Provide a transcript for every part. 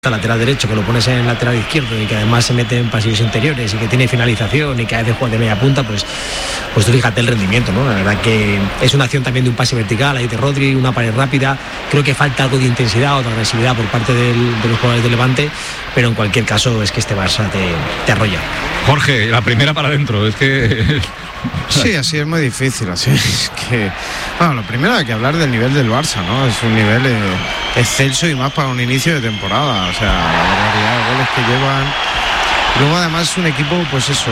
lateral derecho, que lo pones en el lateral izquierdo y que además se mete en pasillos interiores y que tiene finalización y que a veces juega de media punta, pues tú fíjate el rendimiento, ¿no? La verdad que es una acción también de un pase vertical ahí de Rodri, una pared rápida. Creo que falta algo de intensidad o de agresividad por parte de los jugadores del Levante, pero en cualquier caso es que este Barça te arrolla. Jorge, la primera para adentro, es que... Sí, así es muy difícil, así es que... Bueno, lo primero hay que hablar del nivel del Barça, ¿no? Es un nivel excelso y más para un inicio de temporada, o sea, la barbaridad de goles que llevan. Luego además es un equipo, pues eso,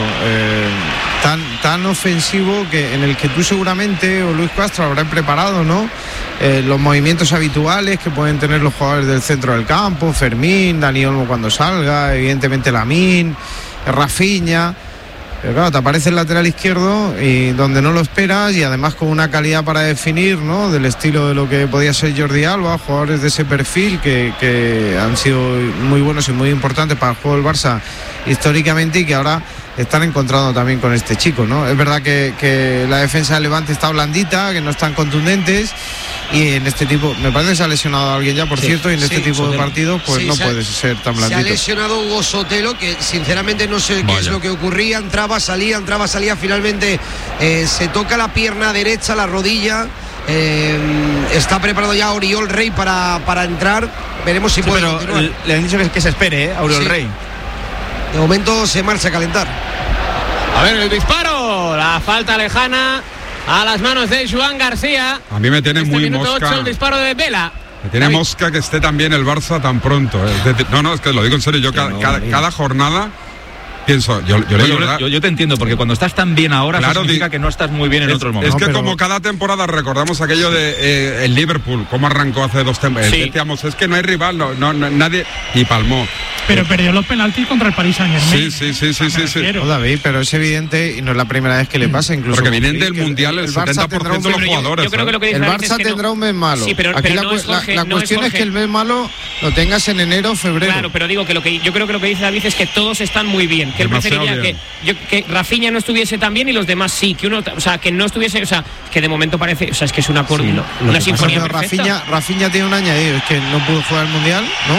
tan ofensivo que en el que tú seguramente o Luis Castro habrán preparado, ¿no? Los movimientos habituales que pueden tener los jugadores del centro del campo, Fermín, Dani Olmo cuando salga, evidentemente Lamine, Rafinha. Pero claro, te aparece el lateral izquierdo y donde no lo esperas, y además con una calidad para definir, ¿no? Del estilo de lo que podía ser Jordi Alba, jugadores de ese perfil que han sido muy buenos y muy importantes para el juego del Barça históricamente, y que ahora están encontrando también con este chico, ¿no? Es verdad que la defensa del Levante está blandita, que no están contundentes, y en este tipo, me parece que se ha lesionado a alguien ya, por cierto, y en este tipo de partidos pues no puede ser tan blandito. Se ha lesionado Hugo Sotelo, que sinceramente no sé qué es lo que ocurría, entraba, salía, finalmente se toca la pierna derecha, la rodilla. Está preparado ya Oriol Rey para entrar, veremos si puede continuar. Le han dicho que se espere, a Oriol Rey. De momento se marcha a calentar. A ver el disparo, la falta lejana a las manos de Joan García. A mí me tiene muy minuto mosca. 8, el disparo de Vela. Me tiene mosca que esté también el Barça tan pronto. No, es que lo digo en serio. Yo cada jornada pienso, yo te entiendo, porque cuando estás tan bien ahora, claro, eso significa que no estás muy bien en otros momentos. Es que como cada temporada recordamos aquello de el Liverpool, cómo arrancó hace 2 temporadas. Sí. Decíamos, es que no hay rival, no nadie, y palmó. Pero perdió los penaltis contra el Paris Saint-Germain. Sí. No, David, pero es evidente, y no es la primera vez que le pasa, incluso porque vienen del Mundial el 70% de los jugadores. Yo creo que lo que dice el David Barça tendrá un mes malo. Sí, pero aquí no es Jorge, la cuestión es que el mes malo lo tengas en enero o febrero. Claro, pero digo que yo creo que lo que dice David es que todos están muy bien, que él preferiría que Rafinha no estuviese tan bien y los demás sí, que uno, o sea, que no estuviese, o sea, que de momento parece, o sea, es que es una una sinfonía perfecta. Rafinha tiene un añadido, es que no pudo jugar el Mundial, ¿no?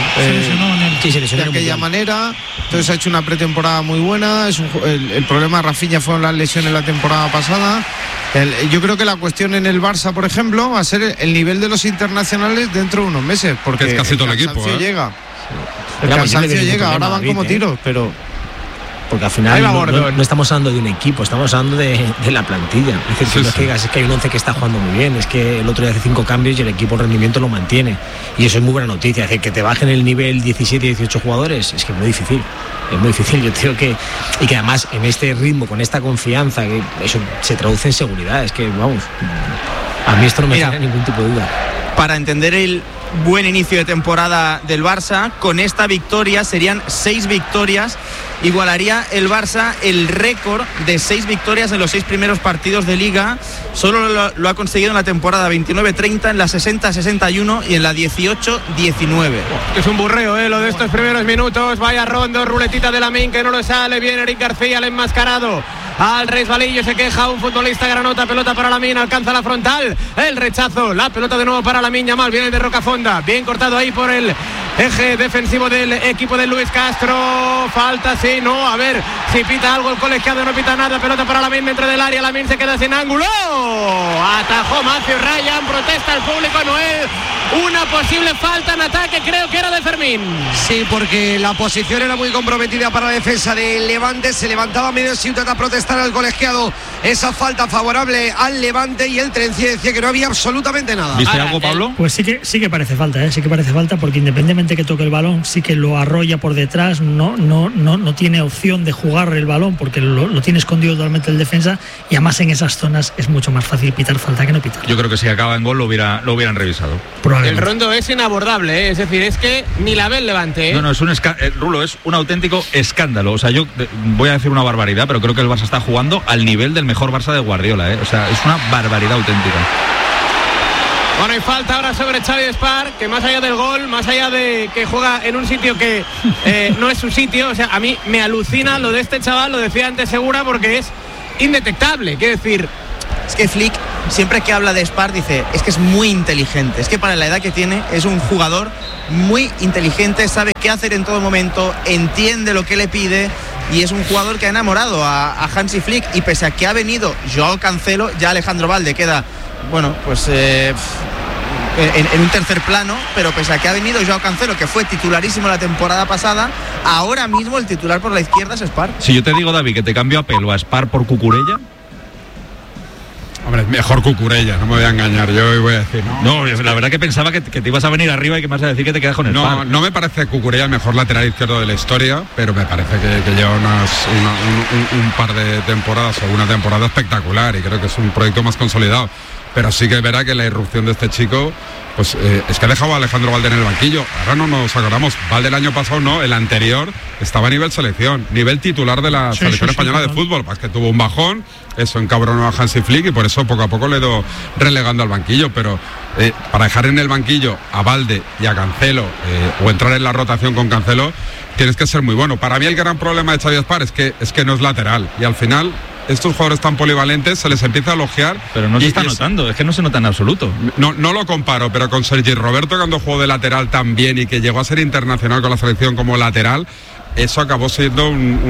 Se lesionó de aquella manera, entonces ha hecho una pretemporada muy buena. El problema de Rafinha fueron las lesiones la temporada pasada. Yo creo que la cuestión en el Barça, por ejemplo, va a ser el nivel de los internacionales dentro de unos meses, porque es casi todo el equipo, llega. El cansancio llega, ahora van como tiros, pero... Porque al final no estamos hablando de un equipo, estamos hablando de la plantilla. Es decir, no es que digas, es que hay un 11 que está jugando muy bien, es que el otro día hace 5 cambios y el equipo el rendimiento lo mantiene. Y eso es muy buena noticia. Es decir, que te bajen el nivel 17 y 18 jugadores, es que es muy difícil. Es muy difícil, yo creo que... Y que además en este ritmo, con esta confianza, que eso se traduce en seguridad. Es que, vamos, a mí esto no me genera ningún tipo de duda. Para entender el buen inicio de temporada del Barça, con esta victoria serían 6 victorias, igualaría el Barça el récord de 6 victorias en los 6 primeros partidos de Liga. Solo lo ha conseguido en la temporada 29-30, en la 60-61 y en la 18-19. Es un burreo, lo de estos primeros minutos. Vaya rondo, ruletita de Lamine que no le sale bien. Eric García, el enmascarado al resbalillo, se queja un futbolista granota, pelota para Lamine, alcanza la frontal, el rechazo, la pelota de nuevo para Lamine Yamal, viene de Rocafonda, bien cortado ahí por el eje defensivo del equipo de Luis Castro. Falta, sí, no, a ver si pita algo el colegiado, no pita nada. Pelota para Lamine dentro del área, Lamine se queda sin ángulo, atajó Matthew Ryan, protesta el público, Noel. Una posible falta en ataque, creo que era de Fermín. Sí, porque la posición era muy comprometida para la defensa del Levante. Se levantaba medio Ciutat a protestar al colegiado esa falta favorable al Levante, y el Trencié decía que no había absolutamente nada. ¿Viste algo, Pablo? Pues sí que parece falta, sí que parece falta, porque independientemente que toque el balón, sí que lo arrolla por detrás, no tiene opción de jugar el balón porque lo tiene escondido totalmente el defensa, y además en esas zonas es mucho más fácil pitar falta que no pitar. Yo creo que si acaba en gol lo hubieran revisado. El rondo es inabordable, es decir, es que ni la ve el Levante. No, es Rulo, es un auténtico escándalo. O sea, yo voy a decir una barbaridad, pero creo que el Barça está jugando al nivel del mejor Barça de Guardiola, O sea, es una barbaridad auténtica. Bueno, y falta ahora sobre Xavi Espar, que más allá del gol, más allá de que juega en un sitio que no es su sitio, o sea, a mí me alucina lo de este chaval, lo decía antes Segura, porque es indetectable. Quiero decir, es que Flick siempre que habla de Spar dice, es que es muy inteligente, es que para la edad que tiene es un jugador muy inteligente, sabe qué hacer en todo momento, entiende lo que le pide y es un jugador que ha enamorado a Hansi Flick, y pese a que ha venido Joao Cancelo, ya Alejandro Balde queda, bueno, pues en un tercer plano, pero pese a que ha venido Joao Cancelo, que fue titularísimo la temporada pasada, ahora mismo el titular por la izquierda es Spar. Si yo te digo, David, que te cambio a Pelo a Spar por Cucurella. Hombre, mejor Cucurella, no me voy a engañar, yo voy a decir. No, la verdad que pensaba que te ibas a venir arriba y que me vas a decir que te quedas con el Spar. No me parece Cucurella el mejor lateral izquierdo de la historia, pero me parece que lleva un par de temporadas o una temporada espectacular, y creo que es un proyecto más consolidado. Pero sí que verá que la irrupción de este chico, pues es que ha dejado a Alejandro Balde en el banquillo. Ahora no nos acordamos, Balde el año pasado no, el anterior estaba a nivel selección, nivel titular de la selección española de fútbol. Es que tuvo un bajón, eso encabronó a Hansi Flick y por eso poco a poco le he ido relegando al banquillo. Pero para dejar en el banquillo a Balde y a Cancelo, o entrar en la rotación con Cancelo, tienes que ser muy bueno. Para mí el gran problema de Xavi Spar es que no es lateral, y al final estos jugadores tan polivalentes se les empieza a elogiar. Pero no se está notando, es que no se nota en absoluto. No lo comparo, pero con Sergi Roberto, cuando jugó de lateral tan bien y que llegó a ser internacional con la selección como lateral, eso acabó siendo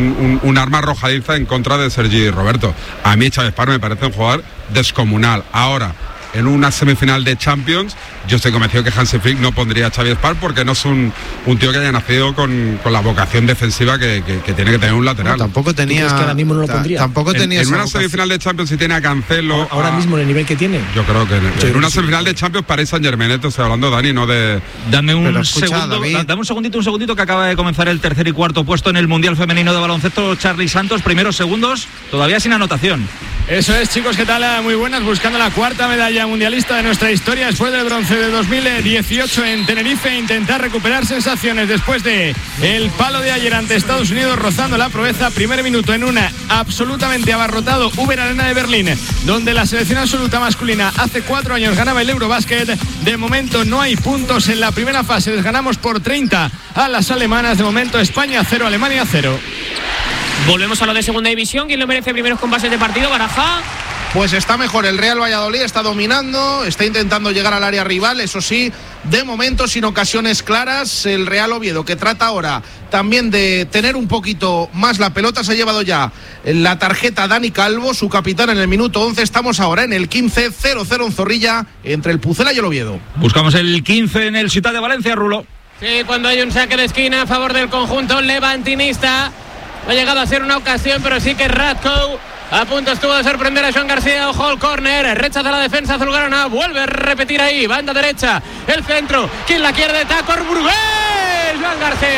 un arma arrojadiza en contra de Sergi Roberto. A mí Xavi Spar me parece un jugador descomunal. Ahora, en una semifinal de Champions, yo estoy convencido que Hansi Flick no pondría a Xavi Spar, porque no es un tío que haya nacido con la vocación defensiva que tiene que tener un lateral. No, tampoco tenía. Es que ahora mismo no lo pondría. Tampoco tenía. En una semifinal de Champions, si tiene a Cancelo. Ahora mismo en el nivel que tiene. Yo creo que en una semifinal de Champions, Paris Saint-Germain, estoy hablando, Dani, no de. Dame un segundito que acaba de comenzar el tercer y cuarto puesto en el Mundial Femenino de Baloncesto. Charly Santos, primeros segundos, todavía sin anotación. Eso es, chicos, ¿qué tal? Muy buenas, buscando la cuarta medalla mundialista de nuestra historia después del bronce de 2018 en Tenerife, intentar recuperar sensaciones después de el palo de ayer ante Estados Unidos, rozando la proeza. Primer minuto en una absolutamente abarrotado Uber Arena de Berlín, donde la selección absoluta masculina hace 4 años ganaba el Eurobasket. De momento no hay puntos en la primera fase, les ganamos por 30 a las alemanas. De momento España 0, Alemania 0. Volvemos a lo de segunda división. ¿Quién lo merece primeros compases de partido? Baraja. Pues está mejor el Real Valladolid, está dominando, está intentando llegar al área rival, eso sí, de momento sin ocasiones claras. El Real Oviedo, que trata ahora también de tener un poquito más la pelota, se ha llevado ya la tarjeta Dani Calvo, su capitán, en el minuto 11. Estamos ahora en el 15, 0-0 en Zorrilla, entre el Pucela y el Oviedo. Buscamos el 15 en el Ciutat de Valencia, Rulo. Sí, cuando hay un saque de esquina a favor del conjunto levantinista. No ha llegado a ser una ocasión, pero sí que Radko a punto estuvo de sorprender a Joan García. Ojo al córner, rechaza la defensa azulgrana, vuelve a repetir ahí, banda derecha, el centro, quien la quiere de taco, Brugués, Joan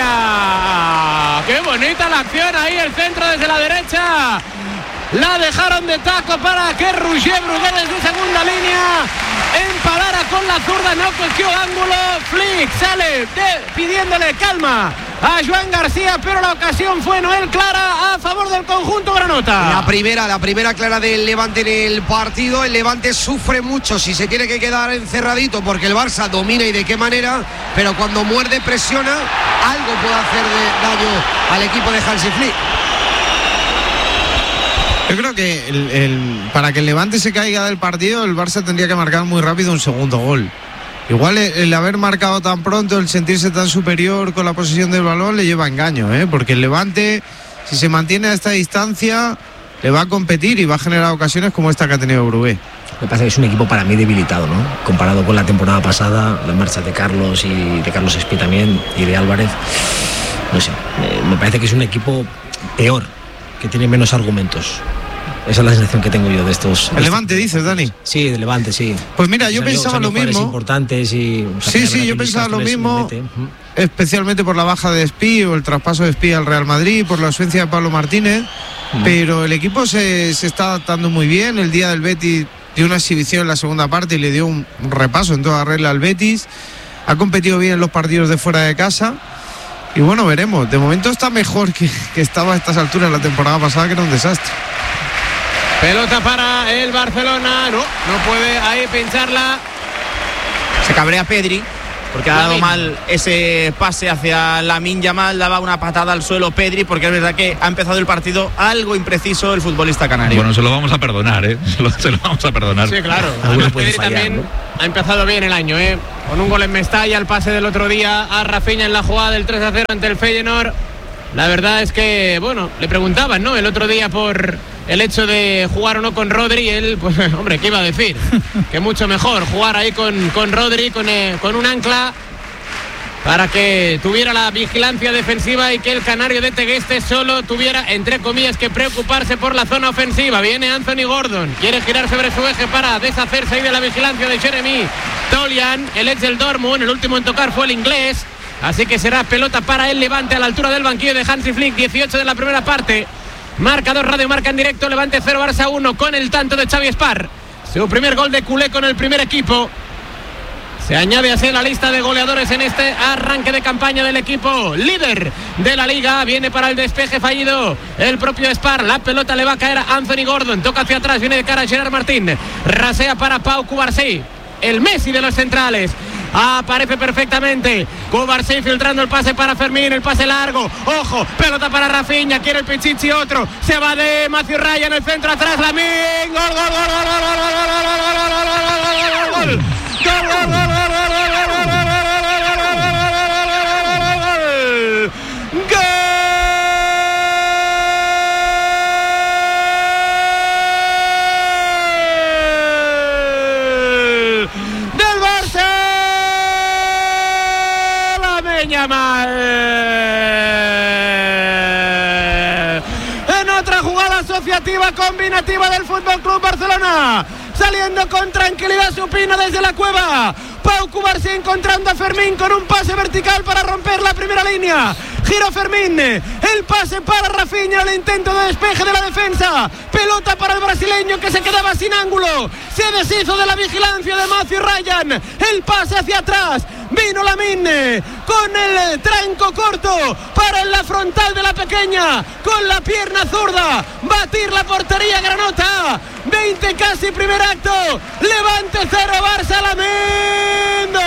García. Qué bonita la acción ahí, el centro desde la derecha. La dejaron de taco para que Roger Brugués desde segunda línea empalara con la zurda, no cogió ángulo. Flick sale pidiéndole calma a Joan García, pero la ocasión fue Noel clara a favor del conjunto granota. La primera clara del Levante en el partido. El Levante sufre mucho si se tiene que quedar encerradito, porque el Barça domina y de qué manera, pero cuando muerde, presiona, algo puede hacer daño al equipo de Hansi Flick. Yo creo que para que el Levante se caiga del partido, el Barça tendría que marcar muy rápido un segundo gol. Igual el haber marcado tan pronto, el sentirse tan superior con la posesión del balón, le lleva a engaño, porque el Levante, si se mantiene a esta distancia, le va a competir y va a generar ocasiones como esta que ha tenido Brugué. Lo que pasa es que es un equipo para mí debilitado, ¿no? Comparado con la temporada pasada, las marchas de Carlos y de Carlos Espí también, y de Álvarez, no sé, me parece que es un equipo peor, que tiene menos argumentos. Esa es la sensación que tengo yo de estos. ¿El Levante dices, Dani? Sí, del Levante, sí. Pues mira, yo pensaba lo mismo. Importantes y, sí, yo pensaba lo mismo, especialmente por la baja de Espí o el traspaso de Espí al Real Madrid, por la ausencia de Pablo Martínez. Pero el equipo se está adaptando muy bien. El día del Betis dio una exhibición en la segunda parte y le dio un repaso en toda regla al Betis. Ha competido bien en los partidos de fuera de casa. Y bueno, veremos. De momento está mejor que estaba a estas alturas la temporada pasada, que era un desastre. Pelota para el Barcelona. No puede ahí pincharla. Se cabrea Pedri porque ha dado mal ese pase hacia Lamine Yamal, daba una patada al suelo Pedri, porque es verdad que ha empezado el partido algo impreciso el futbolista canario. Bueno, se lo vamos a perdonar, se lo vamos a perdonar. Sí, claro. Además, Pedri también ha empezado bien el año, con un gol en Mestalla, el pase del otro día a Rafinha en la jugada del 3-0 ante el Feyenoord. La verdad es que, bueno, le preguntaban, ¿no?, el otro día por el hecho de jugar o no con Rodri, y él, pues, hombre, ¿qué iba a decir? Que mucho mejor jugar ahí con Rodri, con un ancla, para que tuviera la vigilancia defensiva y que el canario de Tegueste solo tuviera, entre comillas, que preocuparse por la zona ofensiva. Viene Anthony Gordon, quiere girar sobre su eje para deshacerse ahí de la vigilancia de Jeremy Tolian, el ex del Dortmund. El último en tocar fue el inglés, así que será pelota para el Levante a la altura del banquillo de Hansi Flick. 18 de la primera parte. Marcador Radio Marca en directo. Levante 0, Barça 1, con el tanto de Xavi Espar. Su primer gol de culé con el primer equipo. Se añade así la lista de goleadores en este arranque de campaña del equipo líder de la liga. Viene para el despeje fallido el propio Spar. La pelota le va a caer a Anthony Gordon. Toca hacia atrás, viene de cara a Gerard Martín. Rasea para Pau Cubarsí, el Messi de los centrales. Aparece perfectamente Cubarsí filtrando el pase para Fermín, el pase largo, ojo, pelota para Rafinha, quiere el Pichichi, otro, se va de Matthew Ryan, el centro atrás, Lamine, gol, gol, gol, gol, gol, gol, gol, gol, gol, gol, gol. En otra jugada asociativa combinativa del Fútbol Club Barcelona, saliendo con tranquilidad supina desde la cueva, Pau Cubarsí encontrando a Fermín con un pase vertical para romper la primera línea. Gira Fermín, el pase para Rafinha, el intento de despeje de la defensa, pelota para el brasileño que se quedaba sin ángulo, se deshizo de la vigilancia de Matthew Ryan, el pase hacia atrás, vino Lamine con el tranco corto para la frontal de la pequeña, con la pierna zurda, batir la portería granota. 20 casi primer acto, Levante 0, Barça Lamine.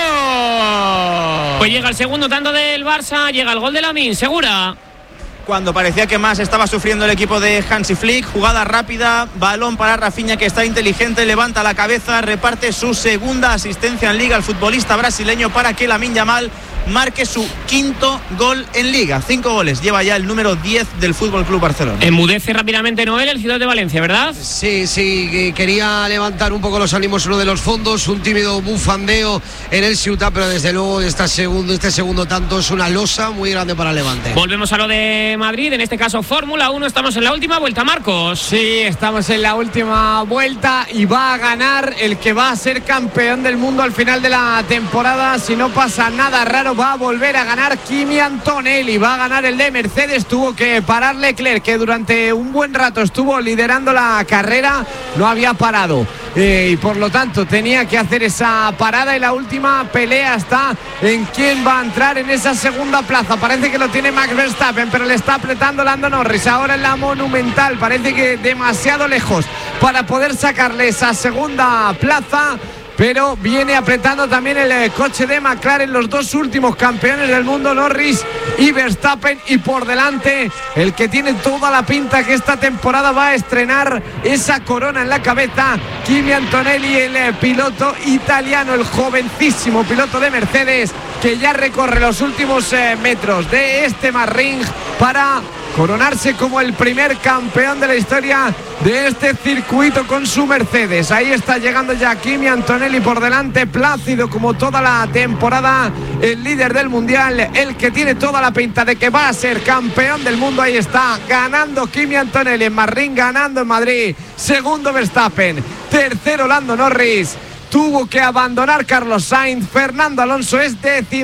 Pues llega el segundo tanto del Barça, llega el gol de Lamine, segura. Cuando parecía que más estaba sufriendo el equipo de Hansi Flick, jugada rápida, balón para Rafinha, que está inteligente, levanta la cabeza, reparte su segunda asistencia en Liga al futbolista brasileño para que Lamine Yamal marque su quinto gol en Liga. 5 goles, lleva ya el número 10 del Fútbol Club Barcelona. Enmudece rápidamente Noel, el Ciudad de Valencia, ¿verdad? Sí, quería levantar un poco los ánimos uno de los fondos, un tímido bufandeo en el Ciutat, pero desde luego este segundo tanto es una losa muy grande para Levante. Volvemos a lo de Madrid, en este caso Fórmula 1, estamos en la última vuelta, Marcos. Sí, estamos en la última vuelta y va a ganar el que va a ser campeón del mundo al final de la temporada. Si no pasa nada raro, va a volver a ganar Kimi Antonelli, va a ganar el de Mercedes. Tuvo que parar Leclerc, que durante un buen rato estuvo liderando la carrera, no había parado, y por lo tanto tenía que hacer esa parada, y la última pelea está en quién va a entrar en esa segunda plaza. Parece que lo tiene Max Verstappen, pero le está apretando Lando Norris ahora en la Monumental, parece que demasiado lejos para poder sacarle esa segunda plaza, pero viene apretando también el coche de McLaren, los dos últimos campeones del mundo, Norris y Verstappen, y por delante el que tiene toda la pinta que esta temporada va a estrenar esa corona en la cabeza, Kimi Antonelli, el piloto italiano, el jovencísimo piloto de Mercedes, que ya recorre los últimos metros de este Ring para coronarse como el primer campeón de la historia de este circuito con su Mercedes. Ahí está llegando ya Kimi Antonelli por delante, plácido como toda la temporada, el líder del mundial, el que tiene toda la pinta de que va a ser campeón del mundo. Ahí está, ganando Kimi Antonelli en Ring, ganando en Madrid. Segundo Verstappen, tercero Lando Norris, tuvo que abandonar Carlos Sainz, Fernando Alonso es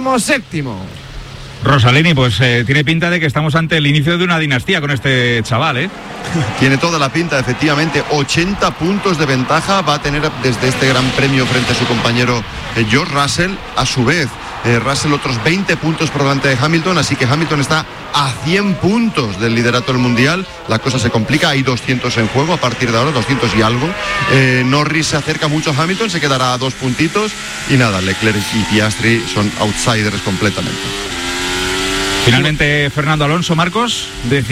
17º. Rosalini, pues tiene pinta de que estamos ante el inicio de una dinastía con este chaval, ¿eh? Tiene toda la pinta, efectivamente. 80 puntos de ventaja va a tener desde este gran premio frente a su compañero George Russell. A su vez, Russell otros 20 puntos por delante de Hamilton, así que Hamilton está a 100 puntos del liderato del Mundial. La cosa se complica, hay 200 en juego a partir de ahora, 200 y algo. Norris se acerca mucho a Hamilton, se quedará a 2 puntitos y nada, Leclerc y Piastri son outsiders completamente. Finalmente Fernando Alonso, Marcos.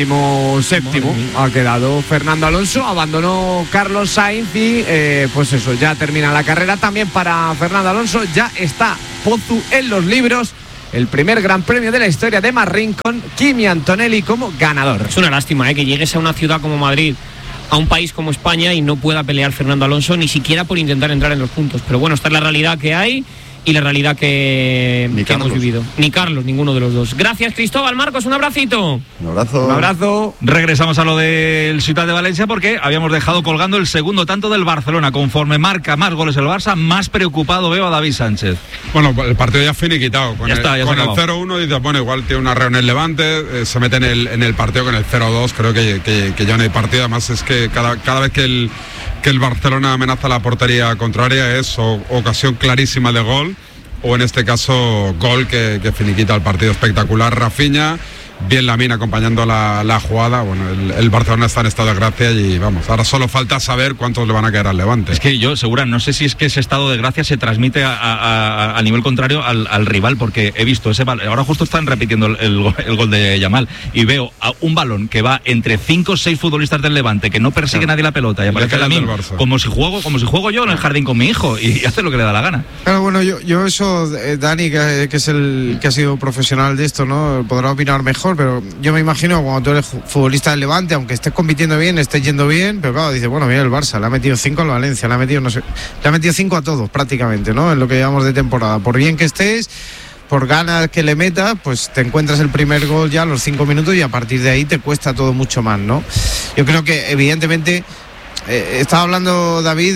17º ha quedado Fernando Alonso, abandonó Carlos Sainz y pues eso, ya termina la carrera también para Fernando Alonso. Ya está Pozu en los libros, el primer gran premio de la historia de Marrín con Kimi Antonelli como ganador. Es una lástima que llegues a una ciudad como Madrid, a un país como España, y no pueda pelear Fernando Alonso ni siquiera por intentar entrar en los puntos. Pero bueno, esta es la realidad que hay y la realidad que hemos vivido. Ni Carlos, ninguno de los dos. Gracias, Cristóbal. Marcos, un abracito. Un abrazo. Un abrazo. Regresamos a lo del Ciutat de Valencia porque habíamos dejado colgando el segundo tanto del Barcelona. Conforme marca más goles el Barça, más preocupado veo a David Sánchez. Bueno, el partido ya finiquitado. Con ya el 0-1 dices, bueno, igual tiene una reunión en Levante, se mete en el partido con el 0-2. Creo que ya no hay partido. Además es que cada vez que el Barcelona amenaza la portería contraria es ocasión clarísima de gol, o en este caso gol que finiquita el partido. Espectacular. Rafinha, bien Lamine acompañando la jugada. Bueno, el Barcelona está en estado de gracia y vamos, ahora solo falta saber cuántos le van a caer al Levante. Es que yo, Segura, no sé si es que ese estado de gracia se transmite a nivel contrario al rival, porque he visto ese balón, ahora justo están repitiendo el gol de Yamal, y veo a un balón que va entre 5 o 6 futbolistas del Levante, que no persigue nadie la pelota, y aparece Lamine como si juego yo en el jardín con mi hijo, y hace lo que le da la gana. Claro, bueno, yo eso, Dani, que es el que ha sido profesional de esto, ¿no?, podrá opinar mejor, pero yo me imagino cuando tú eres futbolista del Levante, aunque estés compitiendo bien, estés yendo bien, pero claro, dice, bueno, mira el Barça, le ha metido 5 al Valencia, le ha metido 5 a todos prácticamente, ¿no?, en lo que llevamos de temporada. Por bien que estés, por ganas que le metas, pues te encuentras el primer gol ya a los 5 minutos y a partir de ahí te cuesta todo mucho más, ¿no? Yo creo que evidentemente estaba hablando David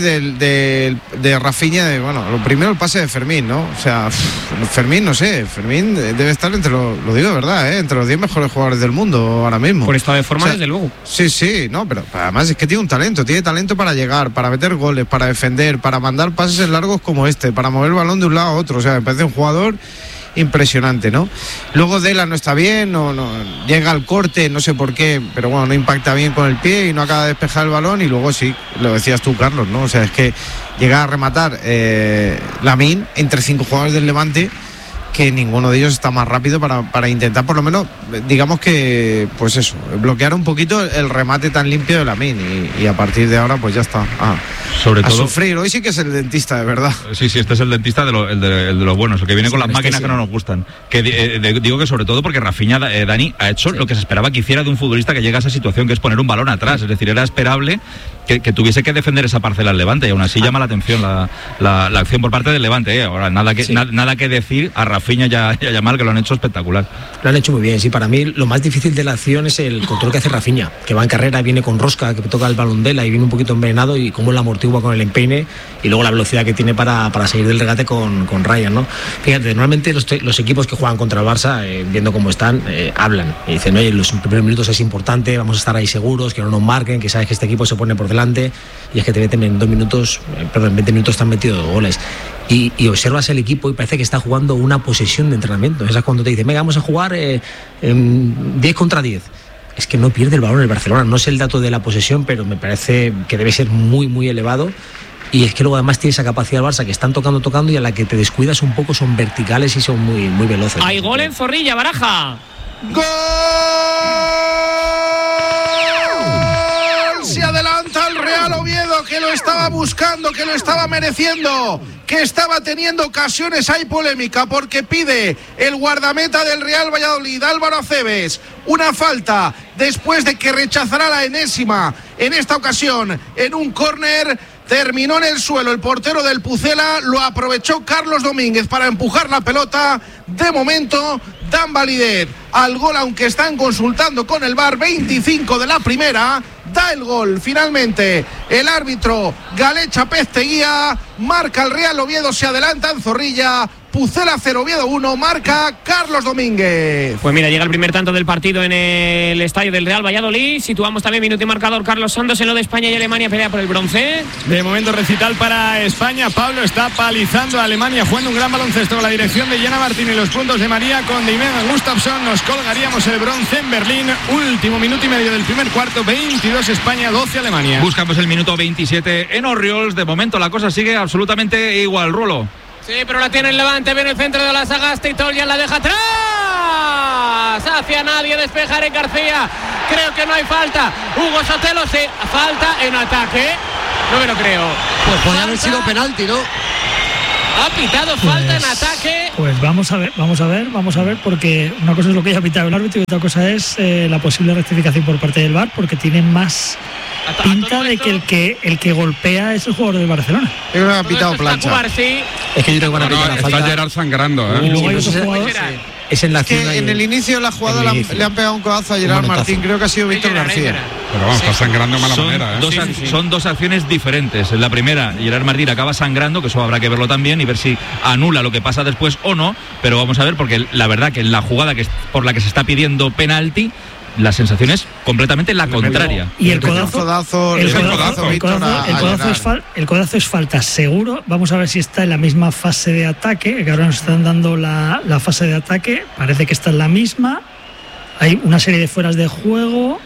de Rafinha, bueno, lo primero el pase de Fermín, ¿no? O sea, Fermín, no sé, Fermín debe estar entre lo digo de verdad, entre los 10 mejores jugadores del mundo ahora mismo. Por estado de forma, o sea, desde luego. Sí, no, pero además es que tiene talento para llegar, para meter goles, para defender, para mandar pases en largos como este, para mover el balón de un lado a otro. O sea, me parece un jugador impresionante, ¿no? Luego Dela no está bien, no llega al corte, no sé por qué, pero bueno, no impacta bien con el pie y no acaba de despejar el balón. Y luego sí, lo decías tú, Carlos, ¿no? O sea, es que llega a rematar Lamine entre 5 jugadores del Levante, que ninguno de ellos está más rápido para intentar, por lo menos, digamos que, pues eso, bloquear un poquito el remate tan limpio de Lamine, y a partir de ahora pues ya está sobre todo sufrir. Hoy sí que es el dentista de verdad. Sí, este es el dentista de los buenos, el que viene con las máquinas que no nos gustan, que digo que sobre todo porque Rafinha, Dani, ha hecho lo que se esperaba que hiciera de un futbolista que llega a esa situación, que es poner un balón atrás. Es decir, era esperable que tuviese que defender esa parcela al Levante, y aún así llama la atención la acción por parte del Levante. Ahora nada que decir a Rafinha y a Yamal, que lo han hecho espectacular. Lo han hecho muy bien, sí. Para mí lo más difícil de la acción es el control que hace Rafinha, que va en carrera, viene con rosca, que toca el balón de él y viene un poquito envenenado, y cómo la amortigua con el empeine, y luego la velocidad que tiene para salir del regate con Ryan, ¿no? Fíjate, normalmente los equipos que juegan contra el Barça, viendo cómo están, hablan y dicen, oye, los primeros minutos es importante, vamos a estar ahí seguros, que no nos marquen, que sabes que este equipo se pone por delante, y es que te meten en 20 minutos te han metido 2 goles. Y observas el equipo y parece que está jugando una posesión de entrenamiento. Esa es cuando te dicen, venga, vamos a jugar 10 contra 10. Es que no pierde el balón el Barcelona. No sé el dato de la posesión, pero me parece que debe ser muy, muy elevado. Y es que luego además tiene esa capacidad del Barça, que están tocando, y a la que te descuidas un poco son verticales y son muy, muy veloces. Hay gol en Zorrilla, Baraja. ¡Gol! Se adelanta el Real Oviedo, que lo estaba buscando, que lo estaba mereciendo, que estaba teniendo ocasiones. Hay polémica porque pide el guardameta del Real Valladolid, Álvaro Aceves, una falta después de que rechazará la enésima en esta ocasión en un córner. Terminó en el suelo el portero del Pucela, lo aprovechó Carlos Domínguez para empujar la pelota. De momento dan validez al gol, aunque están consultando con el VAR. 25 de la primera, da el gol finalmente el árbitro Galecha Pesteguía, marca el Real Oviedo, se adelanta en Zorrilla Pucela 0, Oviedo 1, marca Carlos Domínguez. Pues mira, llega el primer tanto del partido en el estadio del Real Valladolid. Situamos también minuto y marcador. Carlos Santos en lo de España y Alemania pelea por el bronce. De momento recital para España. Pablo está palizando a Alemania, jugando un gran baloncesto con la dirección de Jenna Martín y los puntos de María con Deimen Gustafsson. Nos colgaríamos el bronce en Berlín. Último minuto y medio del primer cuarto. 22 España, 12 Alemania. Buscamos el minuto 27 en Orriols. De momento la cosa sigue absolutamente igual. Rulo. Sí, pero la tiene el Levante, viene el centro de la Sagasti, Toljan la deja atrás, hacia nadie, despeja Eric García, creo que no hay falta, Hugo Sotelo, sí, falta en ataque, no me lo creo. Pues podría haber sido penalti, ¿no? Ha pitado falta en ataque. Pues vamos a ver, porque una cosa es lo que haya pitado el árbitro y otra cosa es la posible rectificación por parte del VAR, porque tiene más pinta de que el que golpea es el jugador del Barcelona. Yo creo que ha pitado plancha. Es que yo creo que van a pitar la falta. Está Gerard sangrando, ¿eh? Y luego hay otro jugador. Es en la acción. Que en el inicio de la jugada le han pegado un codazo a Gerard Martín, creo que ha sido Víctor García. Pero vamos, está sangrando de mala manera, ¿eh? Son dos acciones diferentes. En la primera, Gerard Martín acaba sangrando, que eso habrá que verlo también y ver si anula lo que pasa después o no. Pero vamos a ver, porque la verdad que en la jugada por la que se está pidiendo penalti, la sensación es completamente la contraria. Y el codazo es falta seguro. Vamos a ver si está en la misma fase de ataque, que ahora nos están dando la fase de ataque. Parece que está en la misma. Hay una serie de fueras de juego.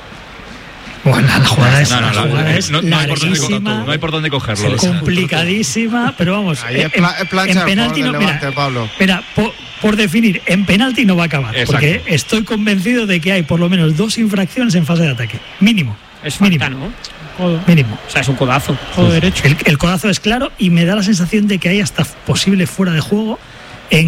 Bueno, la jugada es larguísima. No hay por dónde cogerlo. Complicadísima, pero vamos. En penalti no, mira, por definir, en penalti no va a acabar. Exacto. Porque estoy convencido de que hay por lo menos 2 infracciones en fase de ataque. Mínimo. Es falta, ¿no? Mínimo. O sea, es un codazo. Derecho. El codazo es claro y me da la sensación de que hay hasta posible fuera de juego en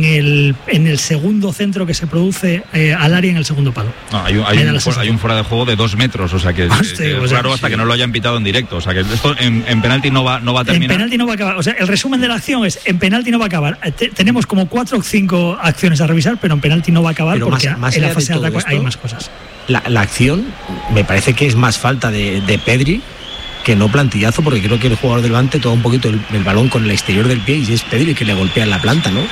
el segundo centro que se produce al área en el segundo palo. No, hay un fuera de juego de 2 metros, o sea que es raro hasta que no lo hayan pitado en directo, o sea que esto en penalti no va a terminar. En penalti no va a acabar, o sea, el resumen de la acción es en penalti no va a acabar. Tenemos como 4 o 5 acciones a revisar, pero en penalti no va a acabar, pero porque más en la fase de ataque hay más cosas. La acción me parece que es más falta de Pedri que no plantillazo, porque creo que el jugador del Levante toca un poquito el balón con el exterior del pie y es Pedri que le golpea en la planta, ¿no?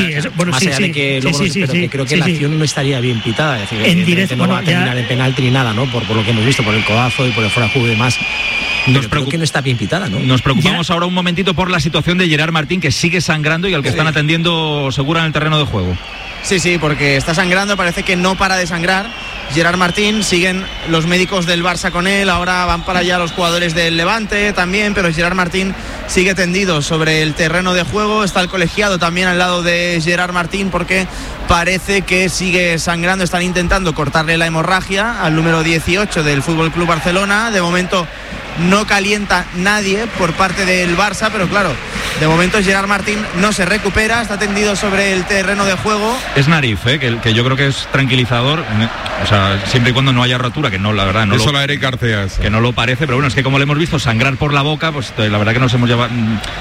Más allá de que luego creo que la acción no estaría bien pitada, es decir, en directo no va a terminar en penalti ni nada, ¿no? Por lo que hemos visto, por el codazo y por el fuera de juego y demás. Creo que no está bien pitada, ¿no? Nos preocupamos ahora un momentito por la situación de Gerard Martín, que sigue sangrando y al que están atendiendo segura en el terreno de juego. Sí, porque está sangrando, parece que no para de sangrar. Gerard Martín, siguen los médicos del Barça con él, ahora van para allá los jugadores del Levante también, pero Gerard Martín sigue tendido sobre el terreno de juego, está el colegiado también al lado de Gerard Martín porque parece que sigue sangrando, están intentando cortarle la hemorragia al número 18 del FC Barcelona, de momento no calienta nadie por parte del Barça, pero claro, de momento Gerard Martín no se recupera, está tendido sobre el terreno de juego. Es nariz, que yo creo que es tranquilizador, o sea, siempre y cuando no haya rotura, que no, la verdad, no eso la Eric García, eso. Que no lo parece, pero bueno, es que como le hemos visto sangrar por la boca, pues la verdad que nos hemos llevado,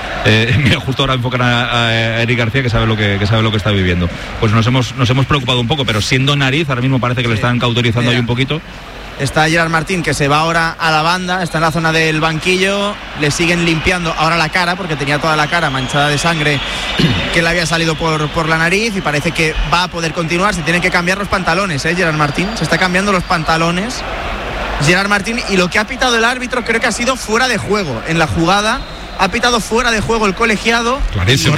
mira, justo ahora enfocan a Eric García, que sabe lo que está viviendo. Pues nos hemos preocupado un poco, pero siendo nariz, ahora mismo parece que le están cauterizando ahí un poquito. Está Gerard Martín, que se va ahora a la banda, está en la zona del banquillo, le siguen limpiando ahora la cara, porque tenía toda la cara manchada de sangre que le había salido por la nariz y parece que va a poder continuar. Se tienen que cambiar los pantalones, Gerard Martín, se está cambiando los pantalones Gerard Martín, y lo que ha pitado el árbitro creo que ha sido fuera de juego en la jugada. Ha pitado fuera de juego el colegiado. Clarísimo.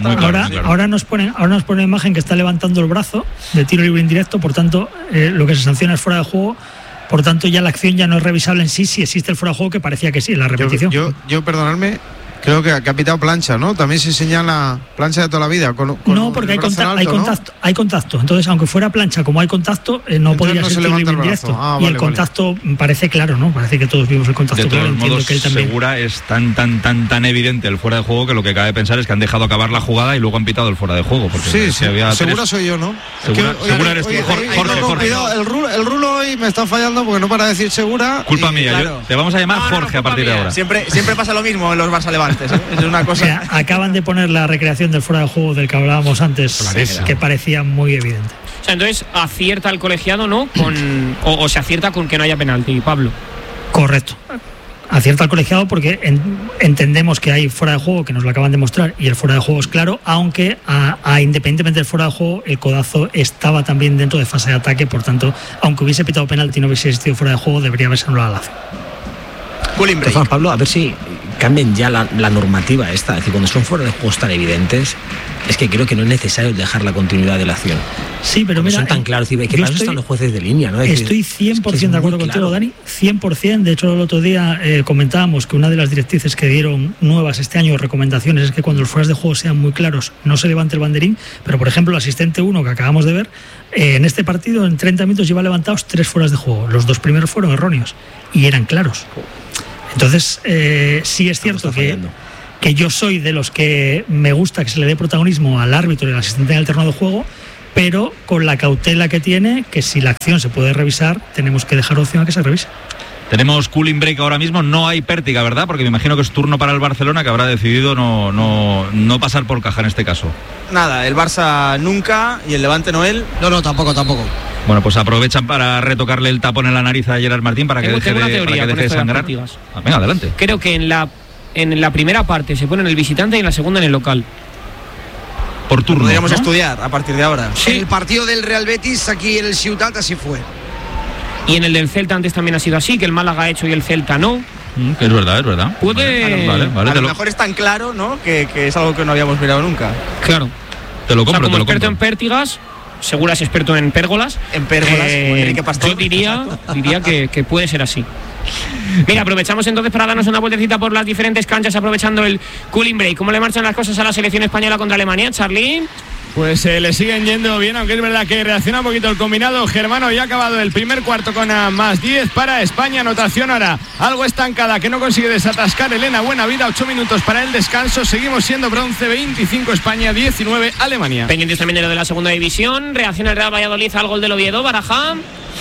Ahora nos ponen una imagen que está levantando el brazo de tiro libre indirecto, por tanto lo que se sanciona es fuera de juego. Por tanto, ya la acción ya no es revisable en sí, si existe el fuera de juego, que parecía que sí, la repetición. Yo perdonadme, creo que ha pitado plancha, ¿no? También se señala plancha de toda la vida. No, porque hay contacto. Entonces, aunque fuera plancha, como hay contacto, no podría ser tiro libre indirecto. Y el contacto parece claro, ¿no? Parece que todos vimos el contacto. De todos claro, modos, que él también. Segura es tan evidente el fuera de juego que lo que cabe pensar es que han dejado acabar la jugada y luego han pitado el fuera de juego. Porque Segura soy yo, ¿no? Segura eres tú, Jorge. El rulo hoy me está fallando porque no para decir segura. Culpa mía, claro. Te vamos a llamar Jorge a partir de ahora. Siempre pasa lo mismo en los Barça Levantes. Es una cosa. O sea, acaban de poner la recreación del fuera de juego del que hablábamos antes, que parecía muy evidente. O sea, entonces acierta el colegiado, ¿no? O se acierta con que no haya penalti, Pablo. Correcto. acierta al colegiado porque entendemos que hay fuera de juego, que nos lo acaban de mostrar, y el fuera de juego es claro, aunque independientemente del fuera de juego, el codazo estaba también dentro de fase de ataque, por tanto, aunque hubiese pitado penalti y no hubiese existido fuera de juego, debería haberse anulado la acción. Juan Pablo, a ver si cambien ya la normativa esta, es decir, cuando son fuera de juegos tan evidentes, es que creo que no es necesario dejar la continuidad de la acción. Sí, pero mira, son tan claros, que para eso están los jueces de línea, ¿no? Estoy 100% de acuerdo contigo, Dani, 100%. De hecho, el otro día comentábamos que una de las directrices que dieron nuevas este año, recomendaciones, es que cuando los fueras de juego sean muy claros, no se levante el banderín, pero por ejemplo, el asistente 1 que acabamos de ver, en este partido, en 30 minutos lleva levantados 3 fueras de juego. Los 2 primeros fueron erróneos y eran claros. Entonces, sí es cierto que yo soy de los que me gusta que se le dé protagonismo al árbitro y al asistente en el terreno de juego, pero con la cautela que tiene, que si la acción se puede revisar, tenemos que dejar opción a que se revise. Tenemos cooling break ahora mismo, no hay Pértiga, ¿verdad? Porque me imagino que es turno para el Barcelona, que habrá decidido no pasar por caja en este caso. Nada, el Barça nunca y el Levante Noel. No, tampoco. Bueno, pues aprovechan para retocarle el tapón en la nariz a Gerard Martín para que deje de sangrar. Venga, adelante. Creo que en la primera parte se pone en el visitante y en la segunda en el local. Por turno, podríamos estudiar a partir de ahora. Sí. El partido del Real Betis aquí en el Ciutat así fue. Y en el del Celta antes también ha sido así, que el Málaga ha hecho y el Celta no. Que es verdad. Puede... Vale, a lo mejor es tan claro, ¿no? Que es algo que no habíamos mirado nunca. Claro. Te lo compro, como experto en pértigas, Segura es experto en pérgolas. Enrique Pastor. Yo diría que puede ser así. Mira, aprovechamos entonces para darnos una vueltecita por las diferentes canchas, aprovechando el cooling break. ¿Cómo le marchan las cosas a la selección española contra Alemania, Charly? Pues le siguen yendo bien, aunque es verdad que reacciona un poquito el combinado germano y ha acabado el primer cuarto con más 10 para España. Anotación ahora algo estancada que no consigue desatascar Elena Buenavida. 8 minutos para el descanso. Seguimos siendo bronce, 25 España, 19 Alemania. Pendientes también de lo de la segunda división. Reacciona el Real Valladolid al gol del Oviedo. Baraja.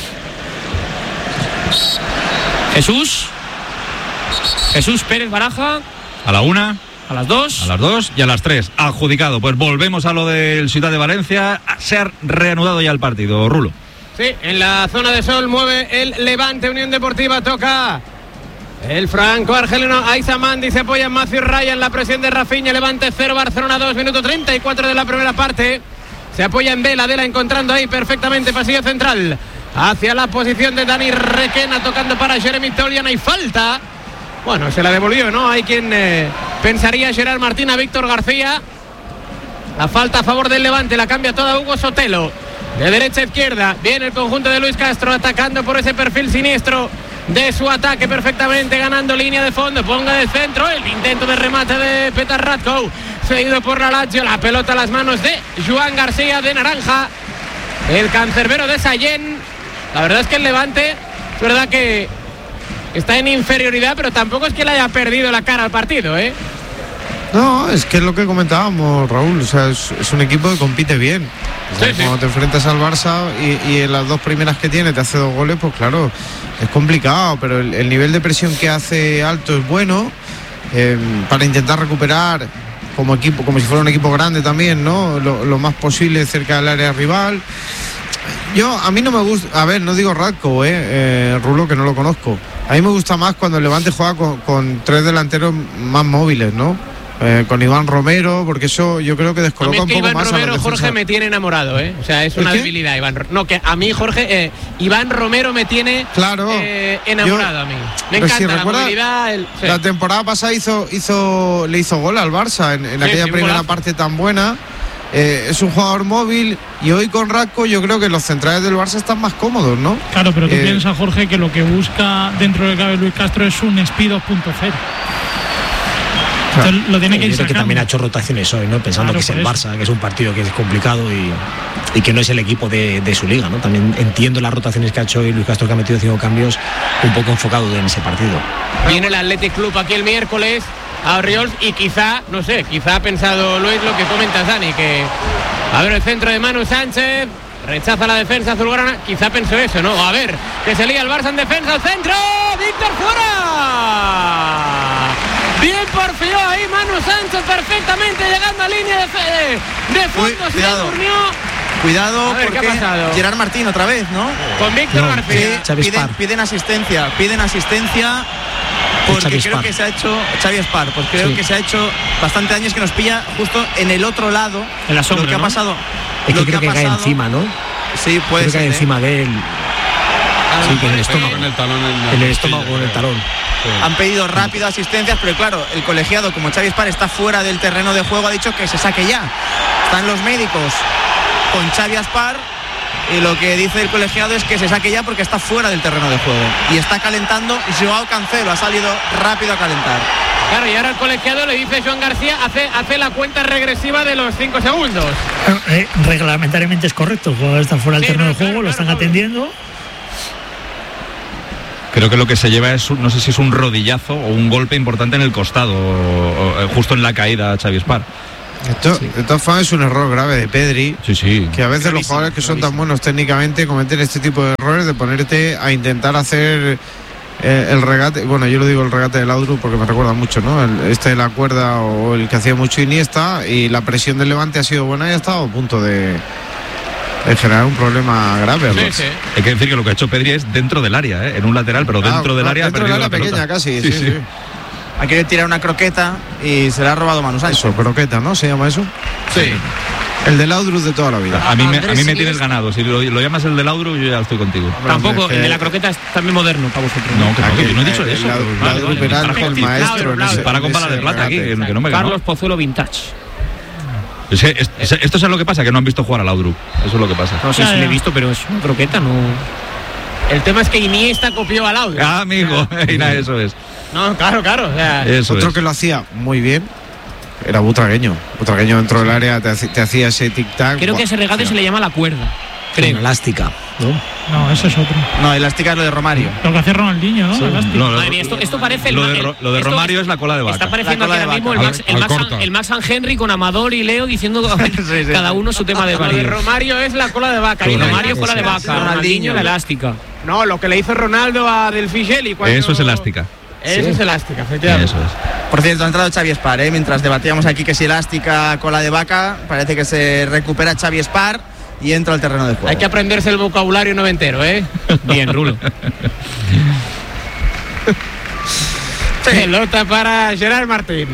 Jesús Pérez Baraja. A la 1. A las 2. A las 2 y a las 3. Adjudicado. Pues volvemos a lo del Ciutat de Valencia. Se ha reanudado ya el partido, Rulo. Sí, en la zona de sol mueve el Levante Unión Deportiva. Toca el franco-argelino Aiza Mandi. Se apoya en Matthew Ryan. La presión de Rafinha. Levante 0, Barcelona 2. Minuto 34 de la primera parte. Se apoya en Vela. Encontrando ahí perfectamente pasillo central. Hacia la posición de Dani Requena. Tocando para Jeremy Tolian. Hay falta. Bueno, se la devolvió, ¿no? Hay quien pensaría Gerard Martín a Víctor García. La falta a favor del Levante, la cambia toda Hugo Sotelo. De derecha a izquierda, viene el conjunto de Luis Castro atacando por ese perfil siniestro de su ataque, perfectamente ganando línea de fondo. Ponga de centro, el intento de remate de Petar Ratko, seguido por la Lazio, la pelota a las manos de Joan García de naranja, el cancerbero de Sallén. La verdad es que el Levante, es verdad que está en inferioridad, pero tampoco es que le haya perdido la cara al partido, ¿eh? No, es que es lo que comentábamos, Raúl. O sea, es un equipo que compite bien. O sea, cuando te enfrentas al Barça y en las dos primeras que tiene te hace 2 goles, pues claro, es complicado, pero el nivel de presión que hace alto es bueno para intentar recuperar como equipo, como si fuera un equipo grande también, ¿no? Lo más posible cerca del área rival. A mí no me gusta, a ver, no digo Radko, Rulo, que no lo conozco. A mí me gusta más cuando el Levante juega con 3 delanteros más móviles, ¿no? Con Iván Romero, porque eso yo creo que descoloca un poco Iván más Romero, a la Jorge, me tiene enamorado, O sea, es una debilidad, a mí, Jorge, Iván Romero me tiene enamorado a mí. Me encanta la movilidad. La temporada pasada le hizo gol al Barça en aquella primera parte tan buena. Es un jugador móvil y hoy con Radko yo creo que los centrales del Barça están más cómodos, ¿no? Claro, pero tú piensas, Jorge, que lo que busca dentro del cabe Luis Castro es un Speed 2.0. Entonces, lo tiene que ir sacando. Que también ha hecho rotaciones hoy, ¿no? Pensando que es el Barça, que es un partido que es complicado y que no es el equipo de su liga, ¿no? También entiendo las rotaciones que ha hecho hoy Luis Castro, que ha metido 5 cambios un poco enfocado en ese partido. Viene el Athletic Club aquí el miércoles a Oriols y quizá ha pensado Luis lo que comenta Dani, que a ver el centro de Manu Sánchez, rechaza la defensa azulgrana, quizá pensó eso, ¿no? A ver, que se lía el Barça en defensa, al centro, Víctor fuera. Bien porfió ahí Manu Sánchez perfectamente llegando a línea de fondo. Se durmió. Cuidado, ver, porque Gerard Martín otra vez, ¿no? Con Víctor García. Piden asistencia. Porque creo que se ha hecho Xavi Espar, pues creo que se ha hecho bastante daño, es que nos pilla justo en el otro lado, en la sombra, lo que ha pasado. Es que creo que cae encima, ¿no? Sí, puede ser. Cae encima de él. Sí, que en el estómago. En el talón. En el estómago o en el talón. Sí. Han pedido rápido asistencias, pero claro, el colegiado, como Xavi Espar está fuera del terreno de juego, ha dicho que se saque ya. Están los médicos con Xavi Espar y lo que dice el colegiado es que se saque ya porque está fuera del terreno de juego. Y está calentando Joao Cancelo, ha salido rápido a calentar. Claro, y ahora el colegiado le dice Joan García, hace la cuenta regresiva de los 5 segundos. Reglamentariamente es correcto, el jugador está fuera del terreno de juego, lo están atendiendo. Creo que lo que se lleva es, no sé si es un rodillazo o un golpe importante en el costado, justo en la caída Xavi Espar. Esto, de todas formas, es un error grave de Pedri. Sí. Que a veces los jugadores que son tan buenos técnicamente cometen este tipo de errores de ponerte a intentar hacer el regate. Bueno, yo lo digo el regate del Laudrup porque me recuerda mucho, ¿no? De la cuerda o el que hacía mucho Iniesta, y la presión del Levante ha sido buena y ha estado a punto de generar un problema grave. Sí. Hay que decir que lo que ha hecho Pedri es dentro del área, en un lateral, pero dentro del área. Dentro del área pequeña casi. Sí. Ha querido tirar una croqueta y se le ha robado Manu Sánchez. Eso, croqueta, ¿no? ¿Se llama eso? Sí. El de Laudrup de toda la vida. A mí me tienes ganado. Si lo llamas el de Laudrup, yo ya estoy contigo. Tampoco, el de la croqueta es también moderno para vosotros. No, yo no he dicho eso. Laudrup era el maestro. Para con bala de plata aquí, que no me ganó. Carlos Pozuelo Vintage. Esto es lo que pasa, que no han visto jugar a Laudrup. Eso es lo que pasa. No sé si lo he visto, pero es una croqueta, no. El tema es que Iniesta copió a Laudrup. Amigo, eso es. No, claro. O sea, otro que lo hacía muy bien era Butragueño. Butragueño dentro del área te hacía ese tic-tac. Creo que ese regate se le llama la cuerda. Creo. Elástica, ¿no? No, eso es otro. No, elástica es lo de Romario. Lo que hace Ronaldinho, ¿no? Sí. Madre mía, esto parece lo de Romario es la cola de vaca. Está pareciendo aquí ahora mismo el Max and Henry con Amador y Leo diciendo cada uno su tema de Lo de Romario es la cola de vaca. Y Romario cola de vaca, Ronaldinho la elástica. No, lo que le hizo Ronaldo a Del Figelli. Eso es elástica. Eso es elástica, efectivamente. Eso es. Por cierto, ha entrado Xavi Espar, mientras debatíamos aquí que si elástica, cola de vaca, parece que se recupera Xavi Espar y entra al terreno de juego. Hay que aprenderse el vocabulario noventero, ¿eh? Bien, Rulo. Pelota para Gerard Martín.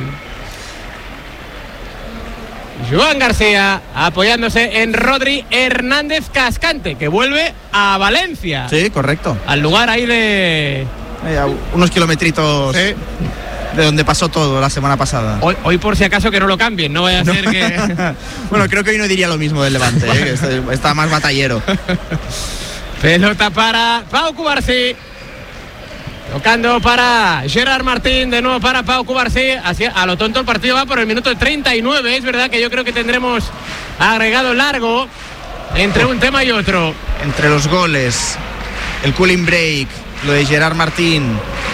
Joan García apoyándose en Rodri Hernández Cascante, que vuelve a Valencia. Sí, correcto. Al lugar ahí de... unos kilometritos de donde pasó todo la semana pasada. Hoy por si acaso que no lo cambien, no vaya a ser que... Bueno, creo que hoy no diría lo mismo del Levante, que está más batallero. Pelota para Pau Cubarsí. Tocando para Gerard Martín, de nuevo para Pau Cubarsí. Así, a lo tonto el partido va por el minuto 39. Es verdad que yo creo que tendremos agregado largo entre un tema y otro. Entre los goles, el cooling break, lo de Gerard Martín.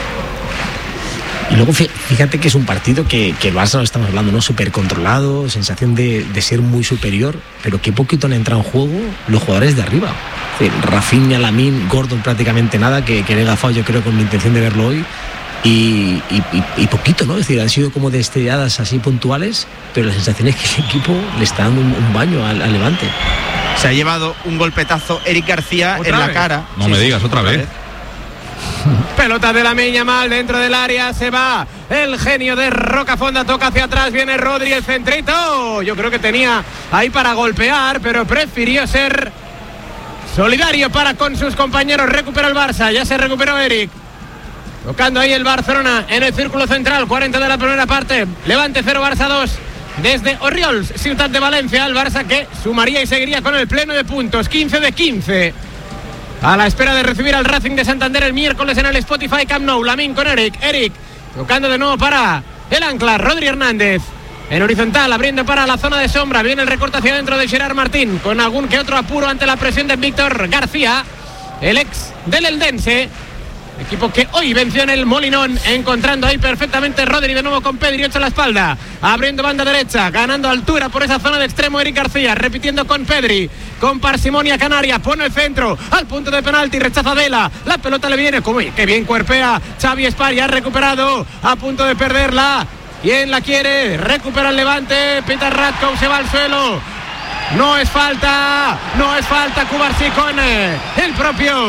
Y luego fíjate que es un partido que el Barça, lo estamos hablando, ¿no? Súper controlado, sensación de ser muy superior, pero que poquito han entrado en juego los jugadores de arriba. Rafinha, Lamine, Gordon prácticamente nada, que le he gafado yo creo con la intención de verlo hoy. Y poquito, ¿no? Es decir, han sido como destelladas así puntuales, pero la sensación es que el equipo le está dando un baño al Levante. Se ha llevado un golpetazo Eric García en la cara. No me digas, otra vez. Pelota de Lamine Yamal dentro del área, se va el genio de Rocafonda, toca hacia atrás, viene Rodri, el centrito. Yo creo que tenía ahí para golpear, pero prefirió ser solidario para con sus compañeros. Recupera el Barça, ya se recuperó Eric. Tocando ahí el Barcelona en el círculo central, 40 de la primera parte. Levante 0, Barça 2. Desde Orriols, Ciudad de Valencia, el Barça que sumaría y seguiría con el pleno de puntos, 15 de 15. A la espera de recibir al Racing de Santander el miércoles en el Spotify Camp Nou. Lamine con Eric tocando de nuevo para el ancla Rodri Hernández en horizontal, abriendo para la zona de sombra. Viene el recorte hacia adentro de Gerard Martín, con algún que otro apuro ante la presión de Víctor García, el ex del Eldense, equipo que hoy venció en el Molinón, encontrando ahí perfectamente Rodri de nuevo con Pedri hecho a la espalda, abriendo banda derecha, ganando altura por esa zona de extremo Eric García, repitiendo con Pedri, con parsimonia Canarias, pone el centro al punto de penalti, rechaza Vela, la pelota le viene, como que bien cuerpea Xavi Espar, ya ha recuperado, a punto de perderla, ¿quién la quiere? Recupera el Levante, Peter Radko se va al suelo, no es falta Cubarsí con el propio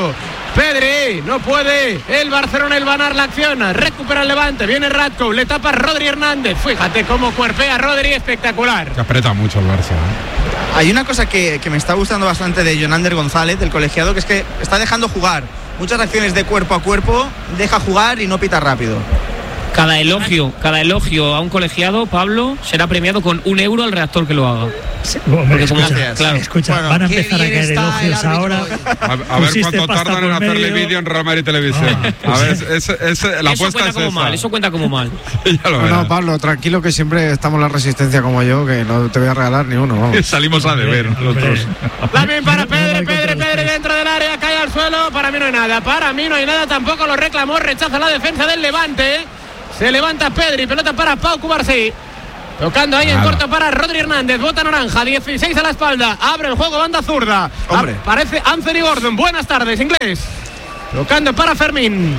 Pedri, no puede el Barcelona hilvanar la acción, recupera el Levante, viene Radko, le tapa Rodri Hernández, fíjate cómo cuerpea Rodri, espectacular. Que aprieta mucho el Barça. Hay una cosa que me está gustando bastante de Jonander González, del colegiado, que es que está dejando jugar muchas acciones de cuerpo a cuerpo, deja jugar y no pita rápido. Cada elogio a un colegiado, Pablo, será premiado con €1 al redactor que lo haga. Sí, hombre, escucha, bueno, van a empezar a caer elogios ahora. A ver cuánto tardan en hacerle vídeo en Real Madrid Televisión. A ver, la apuesta es esa. Eso cuenta como mal. No, Pablo, tranquilo que siempre estamos en la resistencia como yo, que no te voy a regalar ni uno. Vamos. Salimos a deber nosotros. También para Pedri dentro del área, cae al suelo. Para mí no hay nada, tampoco lo reclamó, rechaza la defensa del Levante. Se levanta Pedri, pelota para Pau Cubarsí. Tocando ahí en corto para Rodri Hernández, bota naranja, 16 a la espalda, abre el juego, banda zurda. Parece Anthony Gordon, buenas tardes, inglés. Tocando para Fermín.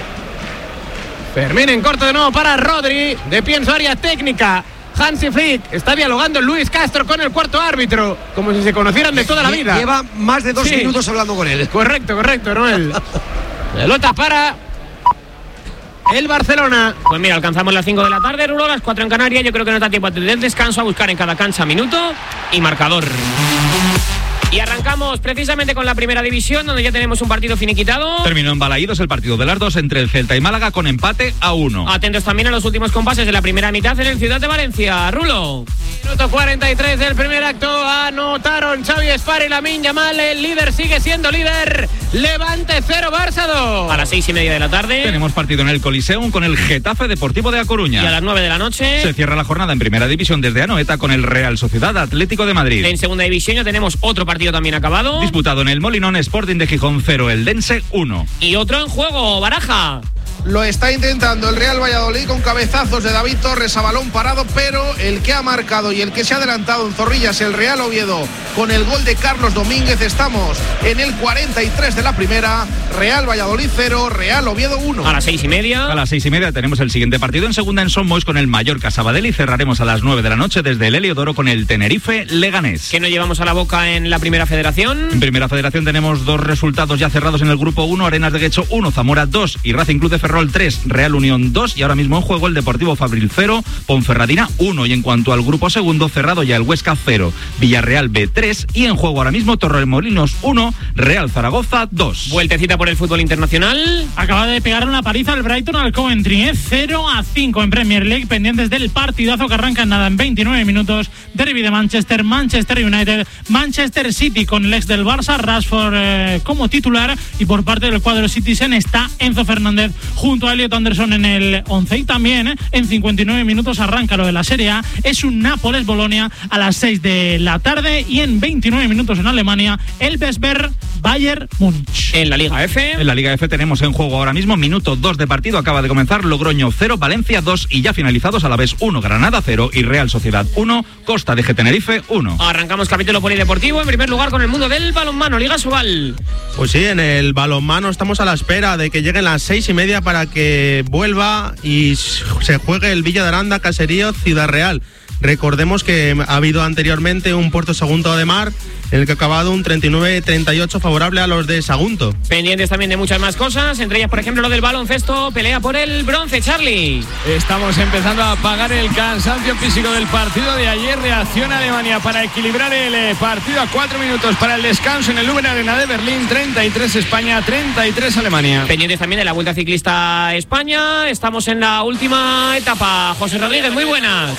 Fermín en corto de nuevo para Rodri, de pie en su área técnica. Hansi Flick está dialogando Luis Castro con el cuarto árbitro, como si se conocieran de toda la vida. Lleva más de 2 minutos hablando con él. Correcto, Noel. Pelota para el Barcelona. Pues mira, alcanzamos las 5 de la tarde, Rulo, las 4 en Canarias. Yo creo que nos da tiempo a tener descanso, a buscar en cada cancha minuto y marcador. Y arrancamos precisamente con la primera división, donde ya tenemos un partido finiquitado. Terminó en Balaídos el partido de las 2 entre el Celta y Málaga con empate a 1. Atentos también a los últimos compases de la primera mitad en el Ciudad de Valencia. Rulo. Minuto 43 del primer acto. Anotaron Xavi Espar y Lamine Yamal. El líder sigue siendo líder. Levante 0, Barça 2. A las 6:30 de la tarde tenemos partido en el Coliseum con el Getafe Deportivo de A Coruña. Y a las 9 de la noche se cierra la jornada en primera división desde Anoeta con el Real Sociedad Atlético de Madrid. En segunda división ya tenemos otro partido también acabado. Disputado en el Molinón, Sporting de Gijón 0, Eldense 1. Y otro en juego, Baraja. Lo está intentando el Real Valladolid con cabezazos de David Torres a balón parado, pero el que ha marcado y el que se ha adelantado en Zorrillas, el Real Oviedo, con el gol de Carlos Domínguez. Estamos en el 43 de la primera. Real Valladolid 0, Real Oviedo 1. A las 6:30. A las 6:30 tenemos el siguiente partido en segunda en Somos con el Mallorca Sabadell y cerraremos a las 9 de la noche desde el Heliodoro con el Tenerife Leganés. ¿Qué nos llevamos a la boca en la Primera Federación? En Primera Federación tenemos 2 resultados ya cerrados en el grupo 1, Arenas de Guecho 1, Zamora 2 y Racing Club de Ferrol 3, Real Unión 2 y ahora mismo en juego el Deportivo Fabril 0, Ponferradina 1 y en cuanto al grupo segundo cerrado ya el Huesca 0, Villarreal B 3 y en juego ahora mismo Torremolinos 1, Real Zaragoza 2. Vueltecita por el fútbol internacional. Acaba de pegar una paliza al Brighton al Coventry, 0-5 en Premier League, pendientes del partidazo que arranca en nada en 29 minutos. Derby de Manchester, Manchester United, Manchester City con el ex del Barça, Rashford como titular, y por parte del cuadro Citizen está Enzo Fernández junto a Elliot Anderson en el 11. Y también en 59 minutos arranca lo de la Serie A, es un Nápoles-Bolonia a las 6 de la tarde, y en 29 minutos en Alemania el Vesper Bayern Múnich. En la Liga F. En la Liga F tenemos en juego ahora mismo minuto 2 de partido, acaba de comenzar Logroño 0, Valencia 2 y ya finalizados a la vez 1, Granada 0 y Real Sociedad 1, Costa de Tenerife 1. Arrancamos capítulo polideportivo, en primer lugar con el mundo del balonmano, Liga Sobal. Pues sí, en el balonmano estamos a la espera de que lleguen las 6:30 para que vuelva y se juegue el Villa de Aranda, Caserío, Ciudad Real. Recordemos que ha habido anteriormente un Puerto Sagunto de Mar en el que ha acabado un 39-38 favorable a los de Sagunto. Pendientes también de muchas más cosas, entre ellas por ejemplo lo del baloncesto, pelea por el bronce, Charlie. Estamos empezando a apagar el cansancio físico del partido de ayer. Reacciona Alemania para equilibrar el partido a 4 minutos para el descanso en el Lubben Arena de Berlín. 33 España, 33 Alemania. Pendientes también de la Vuelta Ciclista España. Estamos en la última etapa. José Rodríguez, muy buenas.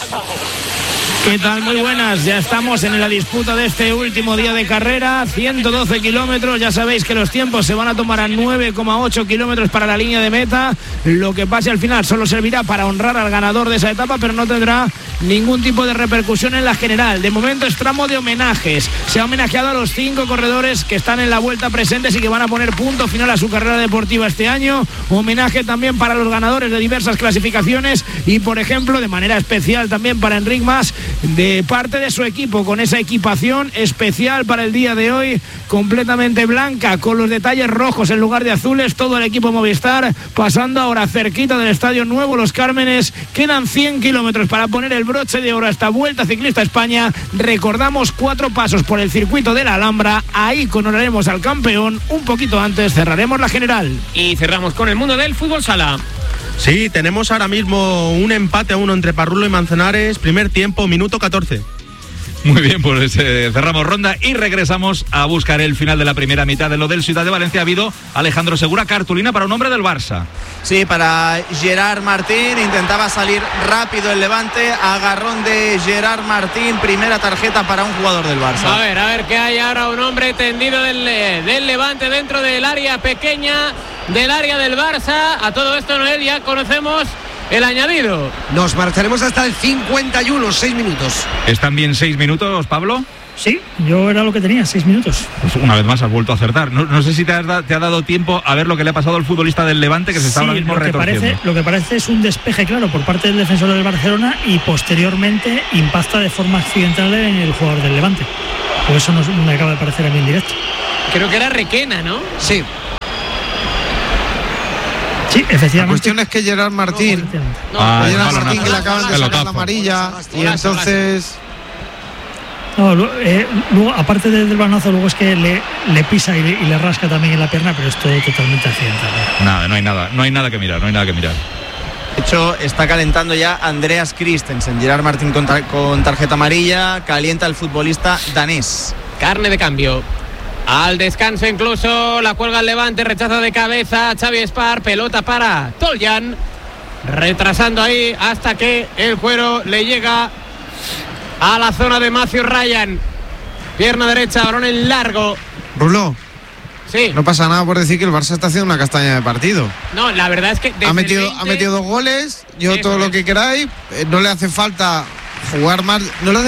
¿Qué tal? Muy buenas, ya estamos en la disputa de este último día de carrera, 112 kilómetros, ya sabéis que los tiempos se van a tomar a 9,8 kilómetros para la línea de meta. Lo que pase al final solo servirá para honrar al ganador de esa etapa, pero no tendrá ningún tipo de repercusión en la general. De momento es tramo de homenajes, se ha homenajeado a los 5 corredores que están en la vuelta presentes y que van a poner punto final a su carrera deportiva este año. Homenaje también para los ganadores de diversas clasificaciones y, por ejemplo, de manera especial también para Enric Mas, de parte de su equipo, con esa equipación especial para el día de hoy, completamente blanca, con los detalles rojos en lugar de azules, todo el equipo Movistar pasando ahora cerquita del Estadio Nuevo Los Cármenes. Quedan 100 kilómetros para poner el broche de oro a esta Vuelta Ciclista España. Recordamos 4 pasos por el circuito de la Alhambra, ahí coronaremos al campeón, un poquito antes cerraremos la general. Y cerramos con el mundo del fútbol sala. Sí, tenemos ahora mismo un empate a 1 entre Parrulo y Manzanares, primer tiempo, minuto 14. Muy bien, pues cerramos ronda y regresamos a buscar el final de la primera mitad de lo del Ciudad de Valencia. Ha habido, Alejandro Segura, cartulina para un hombre del Barça. Sí, para Gerard Martín, intentaba salir rápido el Levante, agarrón de Gerard Martín, primera tarjeta para un jugador del Barça. A ver que hay ahora un hombre tendido del Levante dentro del área pequeña del área del Barça. A todo esto, Noel, ya conocemos el añadido. Nos marcharemos hasta el 51, 6 minutos. ¿Están bien 6 minutos, Pablo? Sí, yo era lo que tenía, 6 minutos. Pues una vez más has vuelto a acertar. No sé si te ha dado tiempo a ver lo que le ha pasado al futbolista del Levante, que se está ahora mismo retorciendo. Lo que parece es un despeje claro por parte del defensor del Barcelona y posteriormente impacta de forma accidental en el jugador del Levante. Por eso no me acaba de parecer a mí en directo. Creo que era Requena, ¿no? Sí. Sí, efectivamente. La cuestión es que Gerard Martín, Gerard Martín que le acaban de sacar la amarilla y entonces... No, luego, aparte del balonazo, luego es que le pisa y le rasca también en la pierna, pero es todo totalmente accidental. Nada, no hay nada que mirar. De hecho, está calentando ya Andreas Christensen. Gerard Martín con tarjeta amarilla, calienta el futbolista danés. Carne de cambio. Al descanso incluso, la cuelga el Levante, rechaza de cabeza Xavi Espar, pelota para Toljan, retrasando ahí hasta que el cuero le llega a la zona de Matthew Ryan. Pierna derecha, balón en largo. Rulo. Sí. No pasa nada por decir que el Barça está haciendo una castaña de partido. No, la verdad es que ha metido 2 goles, todo lo que queráis, no le hace falta jugar más,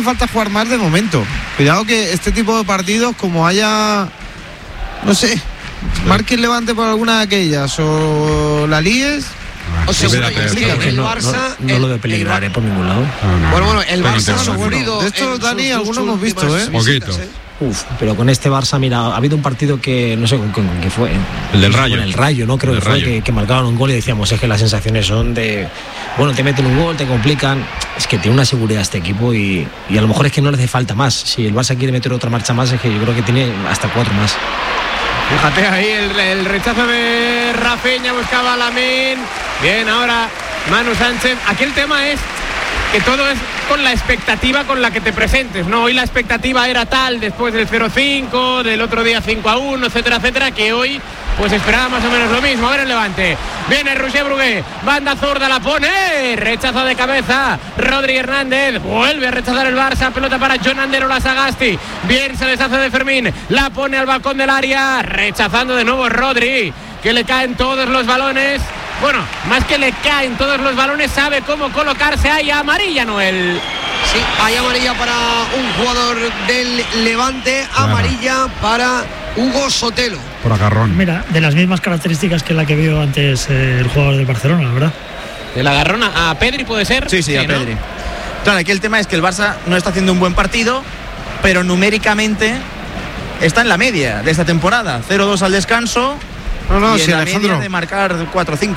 de momento. Cuidado que este tipo de partidos, como haya, no sé, marque el Levante por alguna de aquellas o la líes. O sea, el Barça no lo de peligrar por ningún lado. Bueno, el Barça ha sufrido. De esto, Dani, algunos hemos visto, Poquito. Pero con este Barça, mira, ha habido un partido que no sé con qué fue. El del Rayo. Con el Rayo, ¿no? Creo que fue que marcaban un gol y decíamos, es que las sensaciones son de, bueno, te meten un gol, te complican. Es que tiene una seguridad este equipo y a lo mejor es que no le hace falta más. Si el Barça quiere meter otra marcha más, es que yo creo que tiene hasta 4 más. Fíjate ahí el rechazo de Rafinha, buscaba a Lamine. Bien, ahora Manu Sánchez. Aquí el tema es que todo es con la expectativa con la que te presentes, ¿no? Hoy la expectativa era tal, después del 0-5, del otro día 5-1, etcétera, etcétera, que hoy pues esperaba más o menos lo mismo. A ver el Levante. Viene Roger Brugué, banda zurda, la pone, rechazo de cabeza, Rodri Hernández, vuelve a rechazar el Barça, pelota para John Anderola Sagasti, bien se deshace de Fermín, la pone al balcón del área, rechazando de nuevo Rodri, que le caen todos los balones. Bueno, más que le caen todos los balones, sabe cómo colocarse. Hay amarilla, Noel. Sí, hay amarilla para un jugador del Levante, amarilla para Hugo Sotelo. Por agarrón. Mira, de las mismas características que la que vio antes el jugador del Barcelona, la verdad. ¿El agarrón a Pedri puede ser? Sí, a Pedri. Claro, aquí el tema es que el Barça no está haciendo un buen partido, pero numéricamente está en la media de esta temporada. 0-2 al descanso. No, y sí, en la Alejandro, media de marcar 4-5.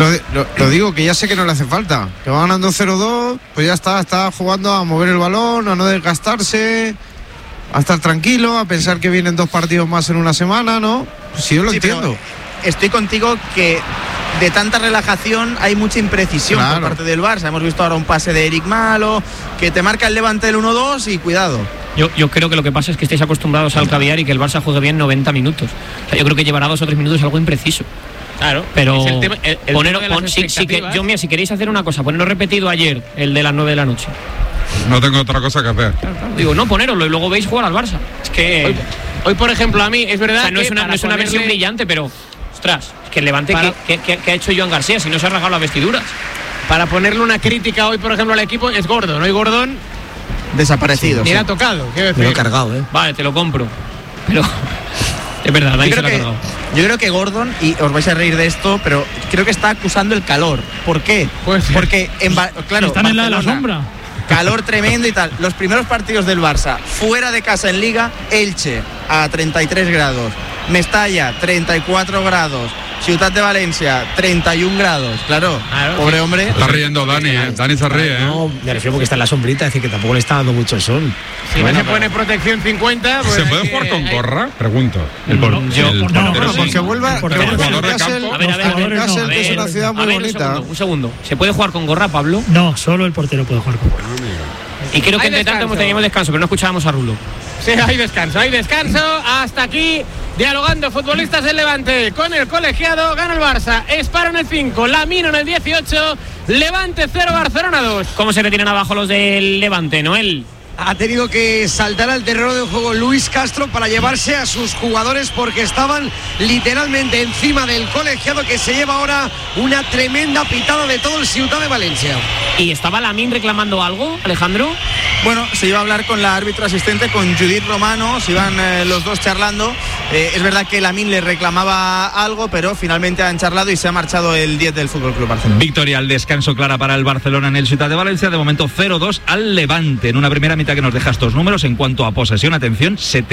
Lo digo, que ya sé que no le hace falta. Que va ganando 0-2, pues ya está jugando a mover el balón, a no desgastarse, a estar tranquilo, a pensar que vienen 2 partidos más en una semana, ¿no? Pues sí, yo lo entiendo. Estoy contigo que de tanta relajación hay mucha imprecisión por parte del Barça. Hemos visto ahora un pase de Eric Malo, que te marca el Levante el 1-2 y cuidado. Yo creo que lo que pasa es que estáis acostumbrados al caviar y que el Barça juegue bien 90 minutos. O sea, yo creo que llevará 2 o 3 minutos algo impreciso. Claro, pero es el tema, si queréis hacer una cosa, ponerlo repetido ayer, el de las 9 de la noche. No tengo otra cosa que hacer. Claro. Digo, no, ponéroslo y luego veis jugar al Barça. Es que hoy por ejemplo, a mí es verdad, o sea, no es una versión brillante, pero ostras, es que el Levante que ha hecho Joan García, si no se ha rasgado las vestiduras. Para ponerle una crítica hoy, por ejemplo, al equipo, es Gordon. Hoy Gordon desaparecido. Ni le ha tocado. Me lo he cargado, Vale, te lo compro. Pero es verdad, nadie se lo ha cargado. Yo creo que Gordon, y os vais a reír de esto, pero creo que está acusando el calor. ¿Por qué? Pues porque claro, están en la de la sombra. calor tremendo y tal. Los primeros partidos del Barça, fuera de casa en Liga, Elche a 33 grados, Mestalla 34 grados, Ciutat de Valencia 31 grados. Claro, pobre hombre. Está riendo Dani, Dani se ríe. No, me refiero porque está en la sombrita, es decir, que tampoco le está dando mucho el sol. Si no se pone protección 50, pues ¿se puede jugar con gorra? Pregunto. Porque vuelva a ver, que es una ciudad muy bonita. Un segundo. ¿Se puede jugar con gorra, Pablo? No, solo el portero puede jugar con gorra. Y creo que entre tanto teníamos descanso, pero no escuchábamos a Rulo. Sí, hay descanso. Hasta aquí, dialogando futbolistas del Levante con el colegiado. Gana el Barça, Esparo en el 5, Lamino en el 18, Levante 0, Barcelona 2. ¿Cómo se retiran abajo los del Levante, Noel? Ha tenido que saltar al terreno de juego Luis Castro para llevarse a sus jugadores porque estaban literalmente encima del colegiado, que se lleva ahora una tremenda pitada de todo el Ciutat de Valencia. ¿Y estaba Lamín reclamando algo, Alejandro? Bueno, se iba a hablar con la árbitra asistente, con Judith Romano, se iban los dos charlando. Es verdad que Lamín le reclamaba algo, pero finalmente han charlado y se ha marchado el 10 del FC Barcelona. Victoria al descanso clara para el Barcelona en el Ciutat de Valencia, de momento 0-2 al Levante, en una primera mitad que nos deja estos números. En cuanto a posesión, atención,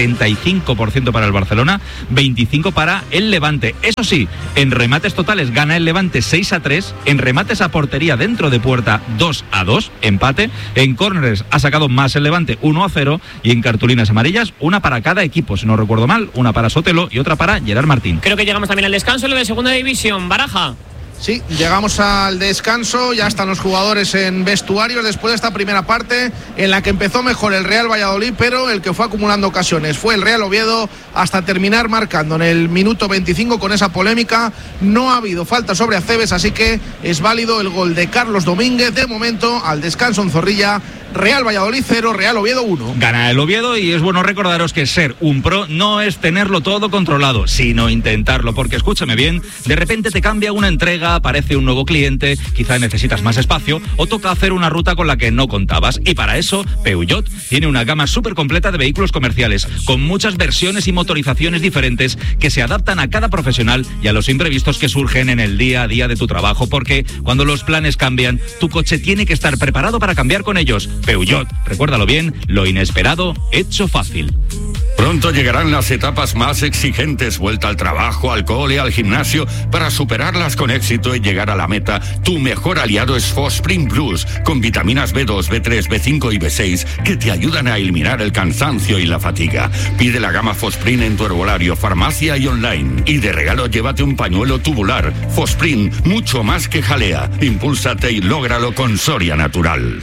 75% para el Barcelona, 25% para el Levante. Eso sí, en remates totales gana el Levante 6-3, en remates a portería dentro de puerta 2-2, empate, en córneres ha sacado más el Levante 1-0 y en cartulinas amarillas una para cada equipo, si no recuerdo mal, una para Sotelo y otra para Gerard Martín. Creo que llegamos también al descanso, lo de segunda división, Baraja. Sí, llegamos al descanso, ya están los jugadores en vestuarios después de esta primera parte en la que empezó mejor el Real Valladolid, pero el que fue acumulando ocasiones fue el Real Oviedo hasta terminar marcando en el minuto 25 con esa polémica. No ha habido falta sobre Acebes, así que es válido el gol de Carlos Domínguez. De momento, al descanso en Zorrilla, Real Valladolid 0, Real Oviedo 1. Gana el Oviedo y es bueno recordaros que ser un pro no es tenerlo todo controlado, sino intentarlo, porque escúchame bien, de repente te cambia una entrega, aparece un nuevo cliente, quizá necesitas más espacio o toca hacer una ruta con la que no contabas, y para eso Peugeot tiene una gama súper completa de vehículos comerciales con muchas versiones y motorizaciones diferentes que se adaptan a cada profesional y a los imprevistos que surgen en el día a día de tu trabajo, porque cuando los planes cambian, tu coche tiene que estar preparado para cambiar con ellos. Peugeot, recuérdalo bien, lo inesperado hecho fácil. Pronto llegarán las etapas más exigentes, vuelta al trabajo, al cole, al gimnasio. Para superarlas con éxito y llegar a la meta, tu mejor aliado es Fosprint Plus, con vitaminas B2, B3, B5 y B6 que te ayudan a eliminar el cansancio y la fatiga. Pide la gama Fosprint en tu herbolario, farmacia y online. Y de regalo llévate un pañuelo tubular. Fosprint, mucho más que jalea. Impúlsate y lógralo con Soria Natural.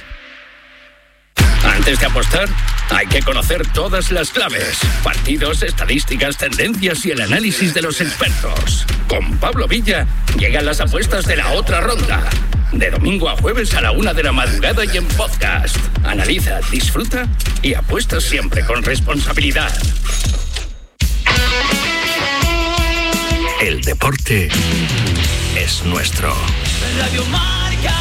Antes de apostar, hay que conocer todas las claves, partidos, estadísticas, tendencias y el análisis de los expertos. Con Pablo Villa llegan las apuestas de la otra ronda. De domingo a jueves a la 1 de la madrugada y en podcast. Analiza, disfruta y apuesta siempre con responsabilidad. El deporte es nuestro. Radio Marca.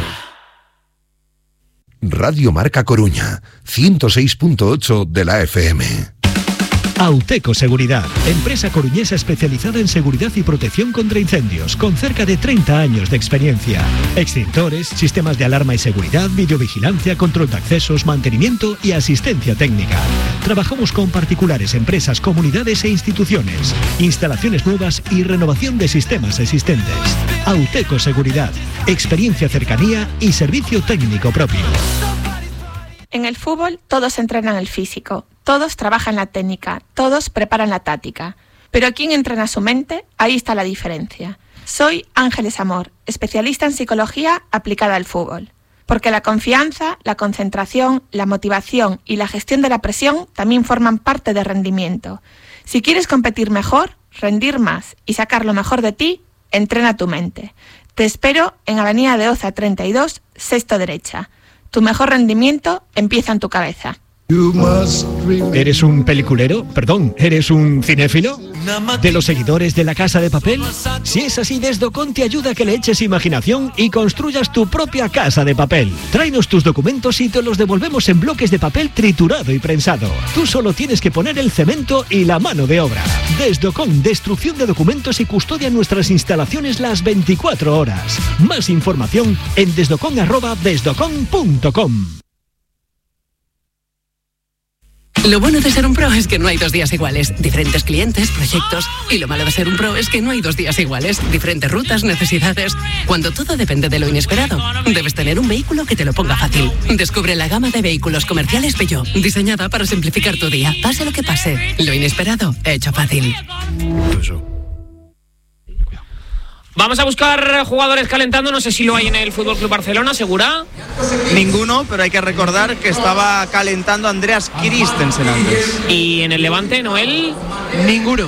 Radio Marca Coruña, 106.8 de la FM. Auteco Seguridad, empresa coruñesa especializada en seguridad y protección contra incendios, con cerca de 30 años de experiencia. Extintores, sistemas de alarma y seguridad, videovigilancia, control de accesos, mantenimiento y asistencia técnica. Trabajamos con particulares, empresas, comunidades e instituciones. Instalaciones nuevas y renovación de sistemas existentes. Auteco Seguridad, experiencia, cercanía y servicio técnico propio. En el fútbol todos entrenan el físico, todos trabajan la técnica, todos preparan la táctica. Pero ¿quién entrena su mente? Ahí está la diferencia. Soy Ángeles Amor, especialista en psicología aplicada al fútbol. Porque la confianza, la concentración, la motivación y la gestión de la presión también forman parte del rendimiento. Si quieres competir mejor, rendir más y sacar lo mejor de ti, entrena tu mente. Te espero en Avenida de Oza 32, sexto derecha. Tu mejor rendimiento empieza en tu cabeza. ¿Eres un peliculero? Perdón, ¿eres un cinéfilo? ¿De los seguidores de La Casa de Papel? Si es así, Desdocon te ayuda a que le eches imaginación y construyas tu propia casa de papel. Tráenos tus documentos y te los devolvemos en bloques de papel triturado y prensado. Tú solo tienes que poner el cemento y la mano de obra. Desdocon, destrucción de documentos y custodia en nuestras instalaciones las 24 horas. Más información en desdocon@desdocon.com. Lo bueno de ser un pro es que no hay 2 días iguales. Diferentes clientes, proyectos. Y lo malo de ser un pro es que no hay 2 días iguales. Diferentes rutas, necesidades. Cuando todo depende de lo inesperado, debes tener un vehículo que te lo ponga fácil. Descubre la gama de vehículos comerciales Peugeot, diseñada para simplificar tu día. Pase lo que pase, lo inesperado, hecho fácil. Vamos a buscar jugadores calentando, no sé si lo hay en el Fútbol Club Barcelona, ¿segura? Ninguno, pero hay que recordar que estaba calentando Andreas Christensen antes. ¿Y en el Levante, Noel? Ninguno.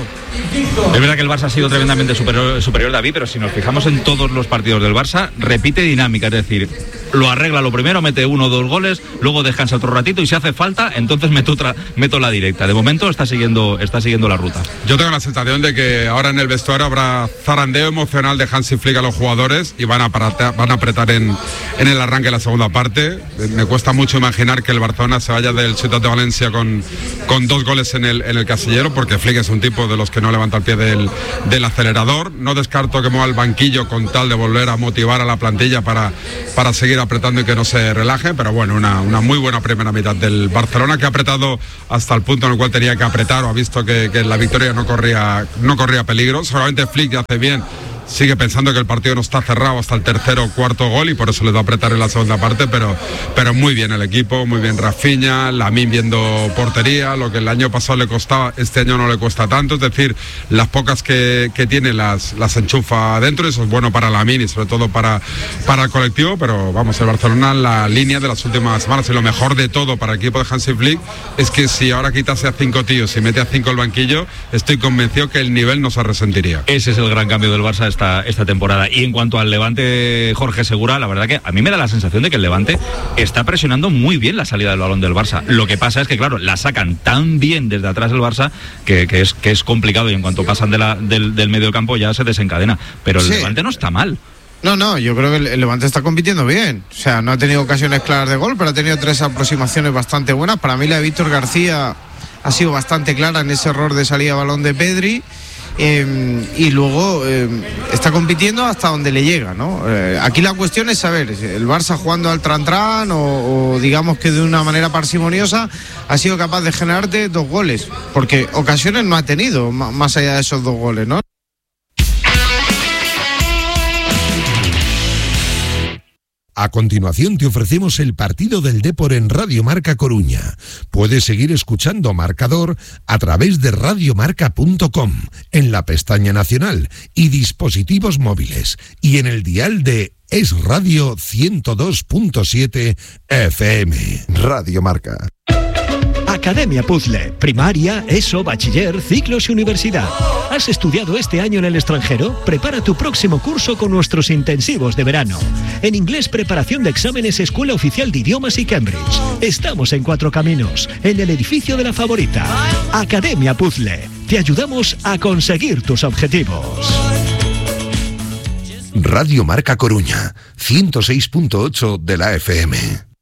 Es verdad que el Barça ha sido tremendamente superior, David, pero si nos fijamos en todos los partidos del Barça, repite dinámica, es decir, lo arregla lo primero, mete 1 o 2 goles, luego descansa otro ratito y si hace falta, entonces meto la directa. De momento está siguiendo la ruta. Yo tengo la sensación de que ahora en el vestuario habrá zarandeo emocional de Hansi Flick a los jugadores y van a apretar en el arranque de la segunda parte. Me cuesta mucho imaginar que el Barcelona se vaya del Ciutat de Valencia con 2 goles en el casillero, porque Flick es un tipo de los que no levanta el pie del acelerador. No descarto que mueva el banquillo con tal de volver a motivar a la plantilla para seguir apretando y que no se relaje, pero bueno, una muy buena primera mitad del Barcelona, que ha apretado hasta el punto en el cual tenía que apretar, o ha visto que la victoria no corría peligro. Seguramente Flick ya hace bien, sigue pensando que el partido no está cerrado hasta el 3.º o 4.º gol y por eso le va a apretar en la segunda parte, pero muy bien el equipo, muy bien Rafinha, Lamine viendo portería, lo que el año pasado le costaba, este año no le cuesta tanto, es decir, las pocas que tiene las enchufa adentro, eso es bueno para Lamine y sobre todo para el colectivo, pero vamos, el Barcelona, la línea de las últimas semanas y lo mejor de todo para el equipo de Hansi Flick es que si ahora quitase a 5 tíos y mete a 5 el banquillo, estoy convencido que el nivel no se resentiría. Ese es el gran cambio del Barça esta temporada. Y en cuanto al Levante, Jorge Segura, la verdad que a mí me da la sensación de que el Levante está presionando muy bien la salida del balón del Barça. Lo que pasa es que, claro, la sacan tan bien desde atrás el Barça que es complicado, y en cuanto pasan del medio campo ya se desencadena. Pero el Levante no está mal. No, yo creo que el Levante está compitiendo bien. O sea, no ha tenido ocasiones claras de gol, pero ha tenido 3 aproximaciones bastante buenas. Para mí la de Víctor García ha sido bastante clara en ese error de salida de balón de Pedri. Y luego está compitiendo hasta donde le llega, ¿no? Aquí la cuestión es saber, el Barça jugando al tran-tran o digamos que de una manera parsimoniosa ha sido capaz de generarte 2 goles, porque ocasiones no ha tenido más allá de esos 2 goles, ¿no? A continuación te ofrecemos el partido del Depor en Radio Marca Coruña. Puedes seguir escuchando Marcador a través de radiomarca.com, en la pestaña nacional y dispositivos móviles, y en el dial de Es Radio 102.7 FM. Radio Marca. Academia Puzzle, primaria, ESO, bachiller, ciclos y universidad. ¿Has estudiado este año en el extranjero? Prepara tu próximo curso con nuestros intensivos de verano. En inglés, preparación de exámenes, Escuela Oficial de Idiomas y Cambridge. Estamos en 4 Caminos, en el edificio de La Favorita. Academia Puzzle, te ayudamos a conseguir tus objetivos. Radio Marca Coruña, 106.8 de la FM.